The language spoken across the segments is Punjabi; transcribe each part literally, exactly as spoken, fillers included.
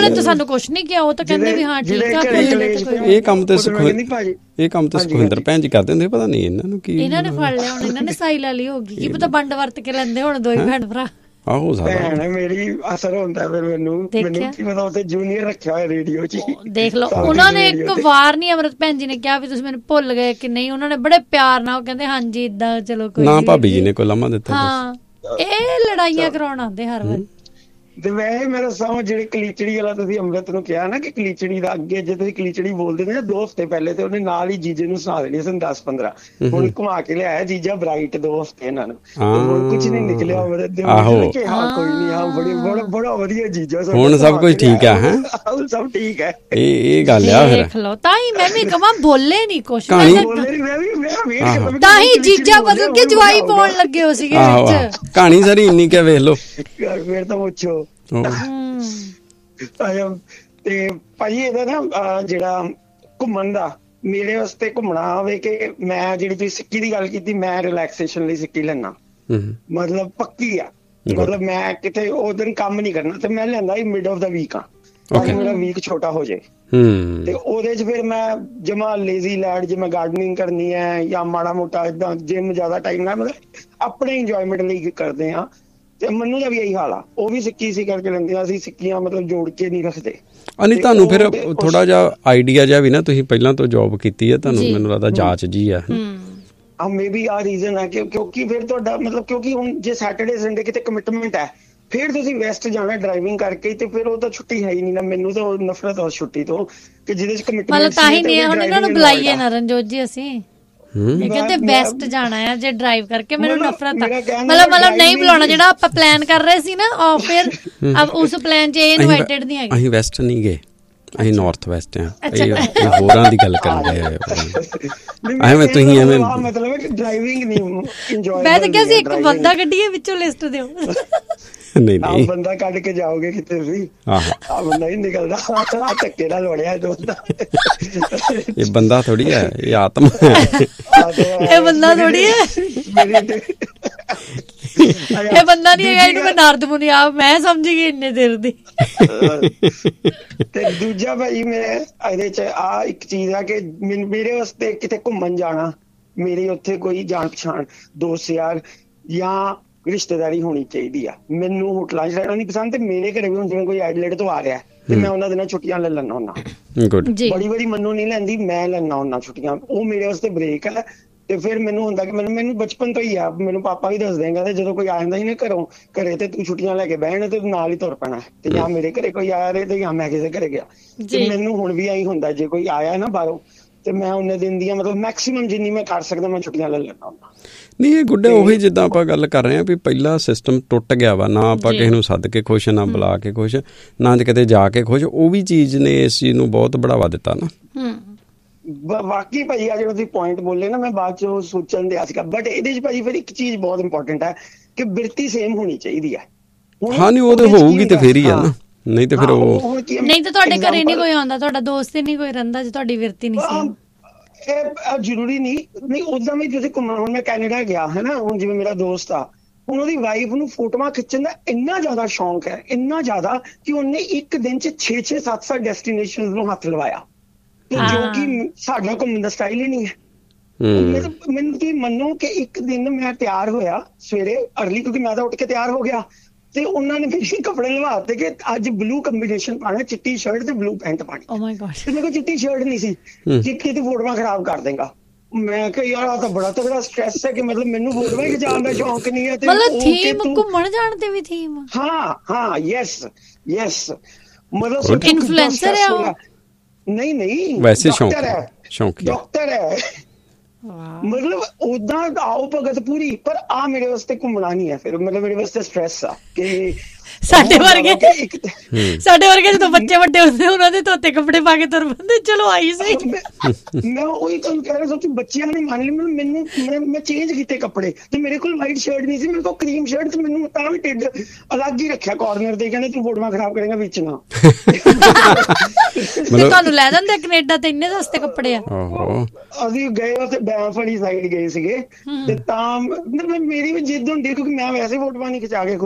ਨੇ ਤਾਂ ਸਾਨੂੰ ਕੁਛ ਨੀ ਕਿਹਾ, ਉਹ ਤਾਂ ਕਹਿੰਦੇ ਵੀ ਹਾਂ ਠੀਕ ਆ। ਇਹ ਕੰਮ ਤੇ ਇਹ ਕੰਮ ਤੇ ਸੁਖਵਿੰਦਰ ਭੈਣ ਜੀ ਕਰਦੇ ਹੁੰਦੇ, ਪਤਾ ਨੀ ਇਹਨਾਂ ਨੂੰ ਕੀ ਇਹਨਾਂ ਨੇ ਫੜ ਲਿਆ ਹੁਣ, ਇਹਨਾਂ ਨੇ ਸਾਈ ਲਾ ਲਈ ਹੋਗੀ, ਕੀ ਪਤਾ ਵੰਡ ਵਰਤ ਕੇ ਲੈਂਦੇ ਹੁਣ ਦੋਈ ਭੈਣ ਭਰਾ। ਆਹੋ ਭੈਣ ਮੇਰੀ ਅਸਰ ਹੁੰਦਾ ਫਿਰ ਮੈਨੂੰ, ਮੈਨੂੰ ਕੀ ਪਤਾ ਉੱਥੇ ਜੂਨੀਅਰ ਰੱਖਿਆ ਹੋਇਆ ਰੇਡੀਓ 'ਚ। ਦੇਖ ਲਓ, ਉਹਨਾਂ ਨੇ ਇੱਕ ਵਾਰ ਨੀ ਅਮਰਤ ਭੈਣ ਜੀ ਨੇ ਕਿਹਾ ਵੀ ਤੁਸੀਂ ਮੈਨੂੰ ਭੁੱਲ ਗਏ ਕਿ ਨਹੀਂ, ਉਹਨਾਂ ਨੇ ਬੜੇ ਪਿਆਰ ਨਾਲ ਉਹ ਕਹਿੰਦੇ ਹਾਂਜੀ ਏਦਾਂ ਚਲੋ ਕੋਈ ਨਾ, ਭਾਬੀ ਜੀ ਨੇ ਕੋਈ ਲਾਮਾ ਦਿੱਤਾ। ਹਾਂ, ਇਹ ਲੜਾਈਆਂ ਕਰਾਉਣ ਆਉਂਦੇ ਹਰ ਵਾਰ। ਤੇ ਵੈਸੇ ਮੇਰਾ ਸਮਝ ਜਿਹੜੇ ਕਲੀਚੜੀ ਵਾਲਾ ਤੁਸੀਂ ਅੰਮ੍ਰਿਤ ਨੂੰ ਕਿਹਾ ਨਾ ਕਿ ਕਲੀਚੜੀ ਦਾ ਅੱਗੇ ਜੇ ਤੁਸੀਂ ਕਲੀਚੜੀ ਬੋਲਦੇ ਨੇ ਨਾ ਦੋ ਹਫ਼ਤੇ ਪਹਿਲੇ, ਤੇ ਉਹਨੇ ਨਾਲ ਹੀ ਜੀਜੇ ਨੂੰ ਸੁਣਾ ਦੇਣੀ ਸਨ ਦਸ ਪੰਦਰਾਂ। ਹੁਣ ਘੁਮਾ ਕੇ ਲਿਆਇਆ ਜੀਜਾ ਬਰਾਈਟ ਦੋ ਹਫ਼ਤੇ ਇਹਨਾਂ ਨੂੰ, ਹੁਣ ਕੁਛ ਨੀ ਨਿਕਲਿਆ ਅੰਮ੍ਰਿਤ ਦੇ। ਹਾਂ ਕੋਈ ਨੀ, ਹਾਂ ਬੜੀ ਬੜਾ ਬੜਾ ਵਧੀਆ ਜੀਜਾ, ਹੁਣ ਸਭ ਕੁਝ ਠੀਕ ਆ। ਹੈ ਸਭ ਠੀਕ ਹੈ, ਇਹ ਇਹ ਗੱਲ ਆ। ਫਿਰ ਦੇਖ ਲਓ, ਤਾਂ ਹੀ ਮੈਂ ਵੀ ਕਹਾਂ ਬੋਲੇ ਨੀ ਕੁਛ, ਤਾਂ ਹੀ ਜੀਜਾ ਬਦਲ ਕੇ ਜਵਾਈ ਪਾਉਣ ਲੱਗੇ ਹੋ ਸੀਗੇ ਵਿੱਚ। ਕਹਾਣੀ ਸਾਰੀ ਇੰਨੀ ਕਿ ਵੇਖ ਲਓ, ਫਿਰ ਤਾਂ ਪੁੱਛੋ। ਤੇ ਭਾਜੀ ਇਹਦਾ ਨਾ ਜਿਹੜਾ ਘੁੰਮਣ ਦਾ, ਮੇਰੇ ਵਾਸਤੇ ਘੁੰਮਣਾ ਹੋਵੇ ਕਿ ਮੈਂ ਜਿਹੜੀ ਤੁਸੀਂ ਸਿੱਕੀ ਦੀ ਗੱਲ ਕੀਤੀ, ਮੈਂ ਰਿਲੈਕਸੇਸ਼ਨ ਲਈ ਸਿੱਕੀ ਲੈਣਾ, ਮਤਲਬ ਪੱਕੀ ਆ। ਮਤਲਬ ਮੈਂ ਕਿਤੇ ਉਹ ਦਿਨ ਕੰਮ ਨੀ ਕਰਨਾ ਤੇ ਮੈਂ ਲੈਂਦਾ ਹੀ ਮਿਡ ਆਫ ਦਾ ਵੀਕ ਆ, ਤਾਂ ਕਿ ਮੇਰਾ ਵੀਕ ਛੋਟਾ ਹੋ ਜਾਏ। ਤੇ ਉਹਦੇ ਚ ਫਿਰ ਮੈਂ ਜਮਾ ਲੇਜ਼ੀ ਲੈਡ, ਜੇ ਮੈਂ ਗਾਰਡਨਿੰਗ ਕਰਨੀ ਹੈ ਜਾਂ ਮਾੜਾ ਮੋਟਾ ਏਦਾਂ ਜਿੰਮ ਜ਼ਿਆਦਾ ਟਾਈਮ ਨਾਲ, ਮਤਲਬ ਆਪਣੇ ਇੰਜੋਏਮੈਂਟ ਲਈ ਕਰਦੇ ਆ। ਤੇ ਮੈਨੂੰ ਦਾ ਵੀ ਇਹੀ ਹਾਲ ਆ, ਉਹ ਵੀ ਸਿੱਕੀ ਸੀ ਕਰਕੇ ਲੈਂਦੇ ਆ, ਅਸੀਂ ਸਿੱਕੀਆਂ ਮਤਲਬ ਜੋੜ ਕੇ ਨਹੀਂ ਰੱਖਦੇ। ਨਹੀਂ, ਤੁਹਾਨੂੰ ਫਿਰ ਥੋੜਾ ਜਿਹਾ ਆਈਡੀਆ ਜਿਹਾ ਵੀ ਨਾ, ਤੁਸੀਂ ਪਹਿਲਾਂ ਤੋਂ ਜੋਬ ਕੀਤੀ ਹੈ, ਤੁਹਾਨੂੰ ਮੈਨੂੰ ਲੱਗਦਾ ਜਾਚ ਜੀ ਆ। ਹਾਂ, ਮੇ ਬੀ ਆਹ ਰੀਜ਼ਨ ਹੈ ਕਿ ਕਿਉਂਕਿ ਫਿਰ ਤੁਹਾਡਾ ਮਤਲਬ, ਕਿਉਂਕਿ ਹੁਣ ਜੇ ਸੈਟਰਡੇ ਸੰਡੇ ਕਿਤੇ ਕਮਿਟਮੈਂਟ ਹੈ, ਫਿਰ ਤੁਸੀਂ ਵੈਸਟ ਜਾਣਾ ਡਰਾਈਵਿੰਗ ਕਰਕੇ, ਤੇ ਫਿਰ ਉਹ ਤਾਂ ਛੁੱਟੀ ਹੈ ਹੀ ਨਹੀਂ ਨਾ। ਮੈਨੂੰ ਤਾਂ ਨਫ਼ਰਤ ਉਸ ਛੁੱਟੀ ਤੋਂ ਕਿ ਜਿਹਦੇ ਚ ਕਮਿਟਮੈਂਟ। ਮਤਲਬ ਤਾਂ ਹੀ ਨਹੀਂ ਹੁਣ ਇਹਨਾਂ ਨੂੰ ਬੁਲਾਈਏ ਨਾ ਰਣਜੋਤ ਜੀ ਅਸੀਂ, ਇਹ ਕਹਿੰਦੇ ਬੈਸਟ ਜਾਣਾ ਆ ਜੇ ਡਰਾਈਵ ਕਰਕੇ। ਮੈਨੂੰ ਨਫ਼ਰਤ ਆ, ਮਤਲਬ ਮਤਲਬ ਨਹੀਂ ਬੁਲਾਉਣਾ ਜਿਹੜਾ ਆਪਾਂ ਪਲਾਨ ਕਰ ਰਹੇ ਸੀ ਨਾ, ਉਹ ਫਿਰ ਉਸ ਪਲਾਨ 'ਚ ਇਹ ਇਨਵਾਈਟਡ ਨਹੀਂ ਹੈਗੇ। ਅਸੀਂ ਵੈਸਟ ਨਹੀਂ ਗਏ, ਅਸੀਂ ਨਾਰਥ ਵੈਸਟ ਆ, ਹੋਰਾਂ ਦੀ ਗੱਲ ਕਰਨ ਗਏ। ਐਵੇਂ ਤੁਸੀਂ ਐਵੇਂ ਮਤਲਬ ਡਰਾਈਵਿੰਗ ਨਹੀਂ ਇੰਜੋਏ। ਮੈਂ ਤਾਂ ਕਿਹਾ ਸੀ ਇੱਕ ਬੰਦਾ ਕੱਢੀਏ ਵਿੱਚੋਂ, ਲਿਸਟ ਦਿਓ। ਨਹੀਂ ਨਹੀਂ, ਬੰਦਾ ਕੱਢ ਕੇ ਜਾਓਗੇ ਕਿਤੇ ਤੁਸੀਂ, ਆਹ ਬੰਦਾ ਹੀ ਨਿਕਲਦਾ, ਧੱਕੇ ਨਾਲ ਲੋੜਿਆ ਦੋਸਤ। ਇਹ ਬੰਦਾ ਥੋੜੀ ਹੈ, ਇਹ ਆਤਮਾ ਹੈ। ਇਹ ਬੰਦਾ ਥੋੜੀ ਹੈ, ਇਹ ਬੰਦਾ ਨੀ ਹੈਗਾ, ਇਹਨੂੰ ਮੈਂ ਨਾਰਦ ਮੁਨੀ ਆ ਮੈਂ ਸਮਝ ਗਈ ਇੰਨੇ ਦੇਰ ਦੀ। ਤੇ ਦੂਜਾ ਭਾਈ ਮੇਰੇ ਇਹਦੇ ਚ ਆ ਇੱਕ ਚੀਜ਼ ਆ ਕਿ ਮੇਰੇ ਵਾਸਤੇ ਕਿਤੇ ਘੁੰਮਣ ਜਾਣਾ, ਮੇਰੀ ਉੱਥੇ ਕੋਈ ਜਾਣ ਪਛਾਣ ਦੋਸਤ ਯਾਰ ਜਾਂ ਰਿਸ਼ਤੇਦਾਰੀ ਹੋਣੀ ਚਾਹੀਦੀ ਆ। ਮੈਨੂੰ ਹੋਟਲਾਂ ਚ ਰਹਿਣਾ ਨੀ ਪਸੰਦ, ਤੇ ਮੇਰੇ ਘਰੇ ਵੀ ਹੁਣ ਜਿਵੇਂ ਕੋਈ ਆਈਲੈਂਡ ਤੋਂ ਆ ਰਿਹਾ ਤੇ ਮੈਂ ਉਹਨਾਂ ਦੇ ਨਾਲ ਛੁੱਟੀਆਂ ਲੈ ਲੈਣਾ ਹੁੰਦਾ। ਬੜੀ ਬੜੀ ਮੈਨੂੰ ਨਹੀਂ ਲੈਂਦੀ, ਮੈਂ ਲੈਣਾ ਹੁੰਦਾ ਛੁੱਟੀਆਂ, ਉਹ ਮੇਰੇ ਵਾਸਤੇ ਬ੍ਰੇਕ ਹੈ। ਤੇ ਫਿਰ ਮੈਨੂੰ ਹੁੰਦਾ ਕਿ ਮੈਨੂੰ ਮੈਨੂੰ ਬਚਪਨ ਤੋਂ ਹੀ ਆ, ਮੈਨੂੰ ਪਾਪਾ ਵੀ ਦੱਸ ਦੇਂਗਾ ਤੇ ਜਦੋਂ ਕੋਈ ਆ ਜਾਂਦਾ ਸੀ ਨਾ ਘਰੋਂ ਘਰੇ, ਤੇ ਤੂੰ ਛੁੱਟੀਆਂ ਲੈ ਕੇ ਬਹਿਣ ਤੇ ਨਾਲ ਹੀ ਤੁਰ ਪੈਣਾ, ਤੇ ਜਾਂ ਮੇਰੇ ਘਰੇ ਕੋਈ ਆਇਆ ਰਹੇ ਤੇ ਜਾਂ ਮੈਂ ਕਿਸੇ ਘਰੇ ਗਿਆ। ਤੇ ਮੈਨੂੰ ਹੁਣ ਵੀ ਆਹੀ ਹੁੰਦਾ, ਜੇ ਕੋਈ ਆਇਆ ਨਾ ਬਾਹਰੋਂ ਤੇ ਮੈਂ ਉਹਨੇ ਦਿਨ ਦੀਆਂ ਮਤਲਬ ਮੈਕਸੀਮਮ ਜਿੰਨੀ ਮੈਂ ਕਰ ਸਕਦਾ ਮੈਂ ਛੁੱਟੀਆਂ ਲੈ ਲੈਣਾ ਹੁੰਦਾ। ਨਹੀਂ, ਇਹ ਗੁੱਡੇ ਉਹੀ ਜਿੱਦਾਂ ਆਪਾਂ ਗੱਲ ਕਰ ਰਹੇ ਹਾਂ ਵੀ ਪਹਿਲਾ ਸਿਸਟਮ ਟੁੱਟ ਗਿਆ ਵਾ, ਨਾ ਆਪਾਂ ਕਿਸੇ ਨੂੰ ਸੱਦ ਕੇ ਖੁਸ਼, ਨਾ ਬੁਲਾ ਕੇ ਖੁਸ਼, ਨਾ ਕਿਤੇ ਜਾ ਕੇ ਖੁਸ਼। ਉਹ ਵੀ ਚੀਜ਼ ਨੇ ਇਸ ਚੀਜ਼ ਨੂੰ ਬਹੁਤ ਬੜਾਵਾ ਦਿੱਤਾ ਨਾ। ਬਾਕੀ ਭਾਜੀ ਆ ਜਿਹੜਾ ਤੁਸੀਂ ਪੁਆਇੰਟ ਬੋਲੇ ਨਾ, ਮੈਂ ਬਾਅਦ ਚ ਸੋਚਣ ਦਿਆ ਸੀਗਾ, ਬਟ ਇਹਦੇ ਚ ਭਾਜੀ ਫਿਰ ਇੱਕ ਚੀਜ਼ ਬਹੁਤ ਇੰਪੋਰਟੈਂਟ ਹੈ ਕਿ ਬਿਰਤੀ ਸੇਮ ਹੋਣੀ ਚਾਹੀਦੀ ਹੈ। ਹਾਂ, ਨਹੀਂ ਉਹ ਤਾਂ ਹੋਊਗੀ ਤੇ ਫਿਰ ਹੀ ਆ ਨਾ, ਨਹੀਂ ਤੇ ਫਿਰ ਉਹ ਨਹੀਂ ਤਾਂ ਤੁਹਾਡੇ ਘਰੇ ਨੀ ਕੋਈ ਆਉਂਦਾ, ਤੁਹਾਡਾ ਦੋਸਤ ਹੀ ਨੀ ਕੋਈ ਰਹਿੰਦਾ ਜੇ ਤੁਹਾਡੀ ਬਿਰਤੀ ਨੀ ਸੇਮ। ਇਹ ਜ਼ਰੂਰੀ ਨਹੀਂ ਨਹੀਂ ਉਦਾਂ ਵੀ ਤੁਸੀਂ ਘੁੰਮਣ, ਹੁਣ ਮੈਂ ਕੈਨੇਡਾ ਗਿਆ ਹੈ ਨਾ, ਹੁਣ ਜਿਵੇਂ ਮੇਰਾ ਦੋਸਤ ਆ, ਹੁਣ ਉਹਦੀ ਵਾਈਫ ਨੂੰ ਫੋਟੋਆਂ ਖਿੱਚਣ ਦਾ ਇੰਨਾ ਜ਼ਿਆਦਾ ਸ਼ੌਂਕ ਹੈ, ਇੰਨਾ ਜ਼ਿਆਦਾ ਕਿ ਉਹਨੇ ਇੱਕ ਦਿਨ ਚ ਛੇ ਛੇ ਸੱਤ ਸੱਤ ਡੈਸਟੀਨੇਸ਼ਨ ਨੂੰ ਹੱਥ ਲਵਾਇਆ, ਜੋ ਕਿ ਸਾਡਾ ਘੁੰਮਣ ਦਾ ਸਟਾਈਲ ਹੀ ਨਹੀਂ ਹੈ। ਮੈਨੂੰ ਤੁਸੀਂ ਮੰਨੋ ਕਿ ਇੱਕ ਦਿਨ ਮੈਂ ਤਿਆਰ ਹੋਇਆ ਸਵੇਰੇ ਅਰਲੀ, ਕਿਉਂਕਿ ਮੈਂ ਤਾਂ ਉੱਠ ਕੇ ਤਿਆਰ ਹੋ ਗਿਆ, ਤੇ ਉਹਨਾਂ ਨੇ ਮੇਰੇ ਕੱਪੜੇ ਲਵਾਤੇ ਕਿ ਅੱਜ ਬਲੂ ਕੰਬੀਨੇਸ਼ਨ ਪਾਣਾ, ਚਿੱਟੀ ਸ਼ਰਟ ਤੇ ਬਲੂ ਪੈਂਟ ਪਾਣੀ। ਓ ਮਾਈ ਗॉड, ਤੇ ਮੇਰੇ ਕੋਲ ਚਿੱਟੀ ਸ਼ਰਟ ਨਹੀਂ ਸੀ, ਚਿੱਟੀ ਤੇ ਫੋਟੋਆਂ ਖਰਾਬ ਕਰ ਦੇਗਾ। ਮੈਂ ਕਿਹਾ ਯਾਰ ਆਹ ਤਾਂ ਬੜਾ ਤਗੜਾ ਸਟ੍ਰੈਸ ਹੈ ਕਿ ਮਤਲਬ ਮੈਨੂੰ ਫੋਟੋਆਂ ਖਿਚਾਉਣ ਦਾ ਸ਼ੌਂਕ ਨਹੀਂ ਹੈ। ਮਤਲਬ ਥੀਮ ਘੁੰਮਣ ਜਾਣ ਤੇ ਵੀ ਥੀਮ। ਹਾਂ ਹਾਂ, ਯੈਸ ਯੈਸ, ਮਤਲਬ ਇਨਫਲੂਐਂਸਰ ਹੈ ਉਹ? ਨਹੀਂ ਨਹੀਂ, ਵੈਸੇ ਸ਼ੌਂਕ ਹੈ, ਸ਼ੌਂਕ ਡਾਕਟਰ ਹੈ। ਮਤਲਬ ਓਦਾਂ ਆਓ ਭਗਤ ਪੂਰੀ, ਪਰ ਆ ਮੇਰੇ ਵਾਸਤੇ ਘੁੰਮਣਾ ਨਹੀਂ ਹੈ। ਫਿਰ ਮਤਲਬ ਮੇਰੇ ਵਾਸਤੇ ਸਟ੍ਰੈਸ ਆ ਕਿ ਸਾਡੇ ਵਰਗੇ ਸਾਡੇ ਵਰਗੇ ਜਦੋਂ ਬੱਚੇ ਵੱਡੇ ਹੁੰਦੇ ਉਹਨਾਂ ਦੇ ਧੋਤੇ ਕੱਪੜੇ ਪਾ ਕੇ ਤੁਰ ਪੈਂਦੇ, ਚਲੋ ਆਈ ਸਹੀ। ਮੈਂ ਉਹੀ ਤੁਹਾਨੂੰ ਕਹਿ ਰਿਹਾ, ਸੋਚੋ ਬੱਚਿਆਂ ਨੇ ਮੰਨ ਲਈ, ਮੈਨੂੰ ਮੈਨੂੰ ਮੈਂ ਚੇਂਜ ਕੀਤੇ ਕੱਪੜੇ, ਤੇ ਮੇਰੇ ਕੋਲ ਵਾਈਟ ਸ਼ਰਟ ਨਹੀਂ ਸੀ, ਮੇਰੇ ਕੋਲ ਕਰੀਮ ਸ਼ਰਟ, ਤੇ ਮੈਨੂੰ ਤਾਂ ਵੀ ਢਿੱਡ ਅਲੱਗ ਹੀ ਰੱਖਿਆ ਕਾਰਨਰ ਤੇ, ਕਹਿੰਦੇ ਤੂੰ ਫੋਟੋਆਂ ਖਰਾਬ ਕਰੇਗਾ ਵਿੱਚ ਨਾ। ਤੁਹਾਨੂੰ ਲੈ ਜਾਂਦੇ ਕੈਨੇਡਾ ਤੇ ਇੰਨੇ ਸਸਤੇ ਕੱਪੜੇ ਆ। ਅਸੀਂ ਗਏ ਉੱਥੇ ਬੈਂਫ ਵਾਲੀ ਸਾਈਡ ਗਏ ਸੀਗੇ, ਤੇ ਤਾਂ ਮੇਰੀ ਵੀ ਜਿੱਦ ਹੁੰਦੀ ਕਿਉਂਕਿ ਮੈਂ ਵੈਸੇ ਫੋਟੋਆਂ ਨਹੀਂ ਖਿਚਾ ਕੇ ਖੁਸ਼,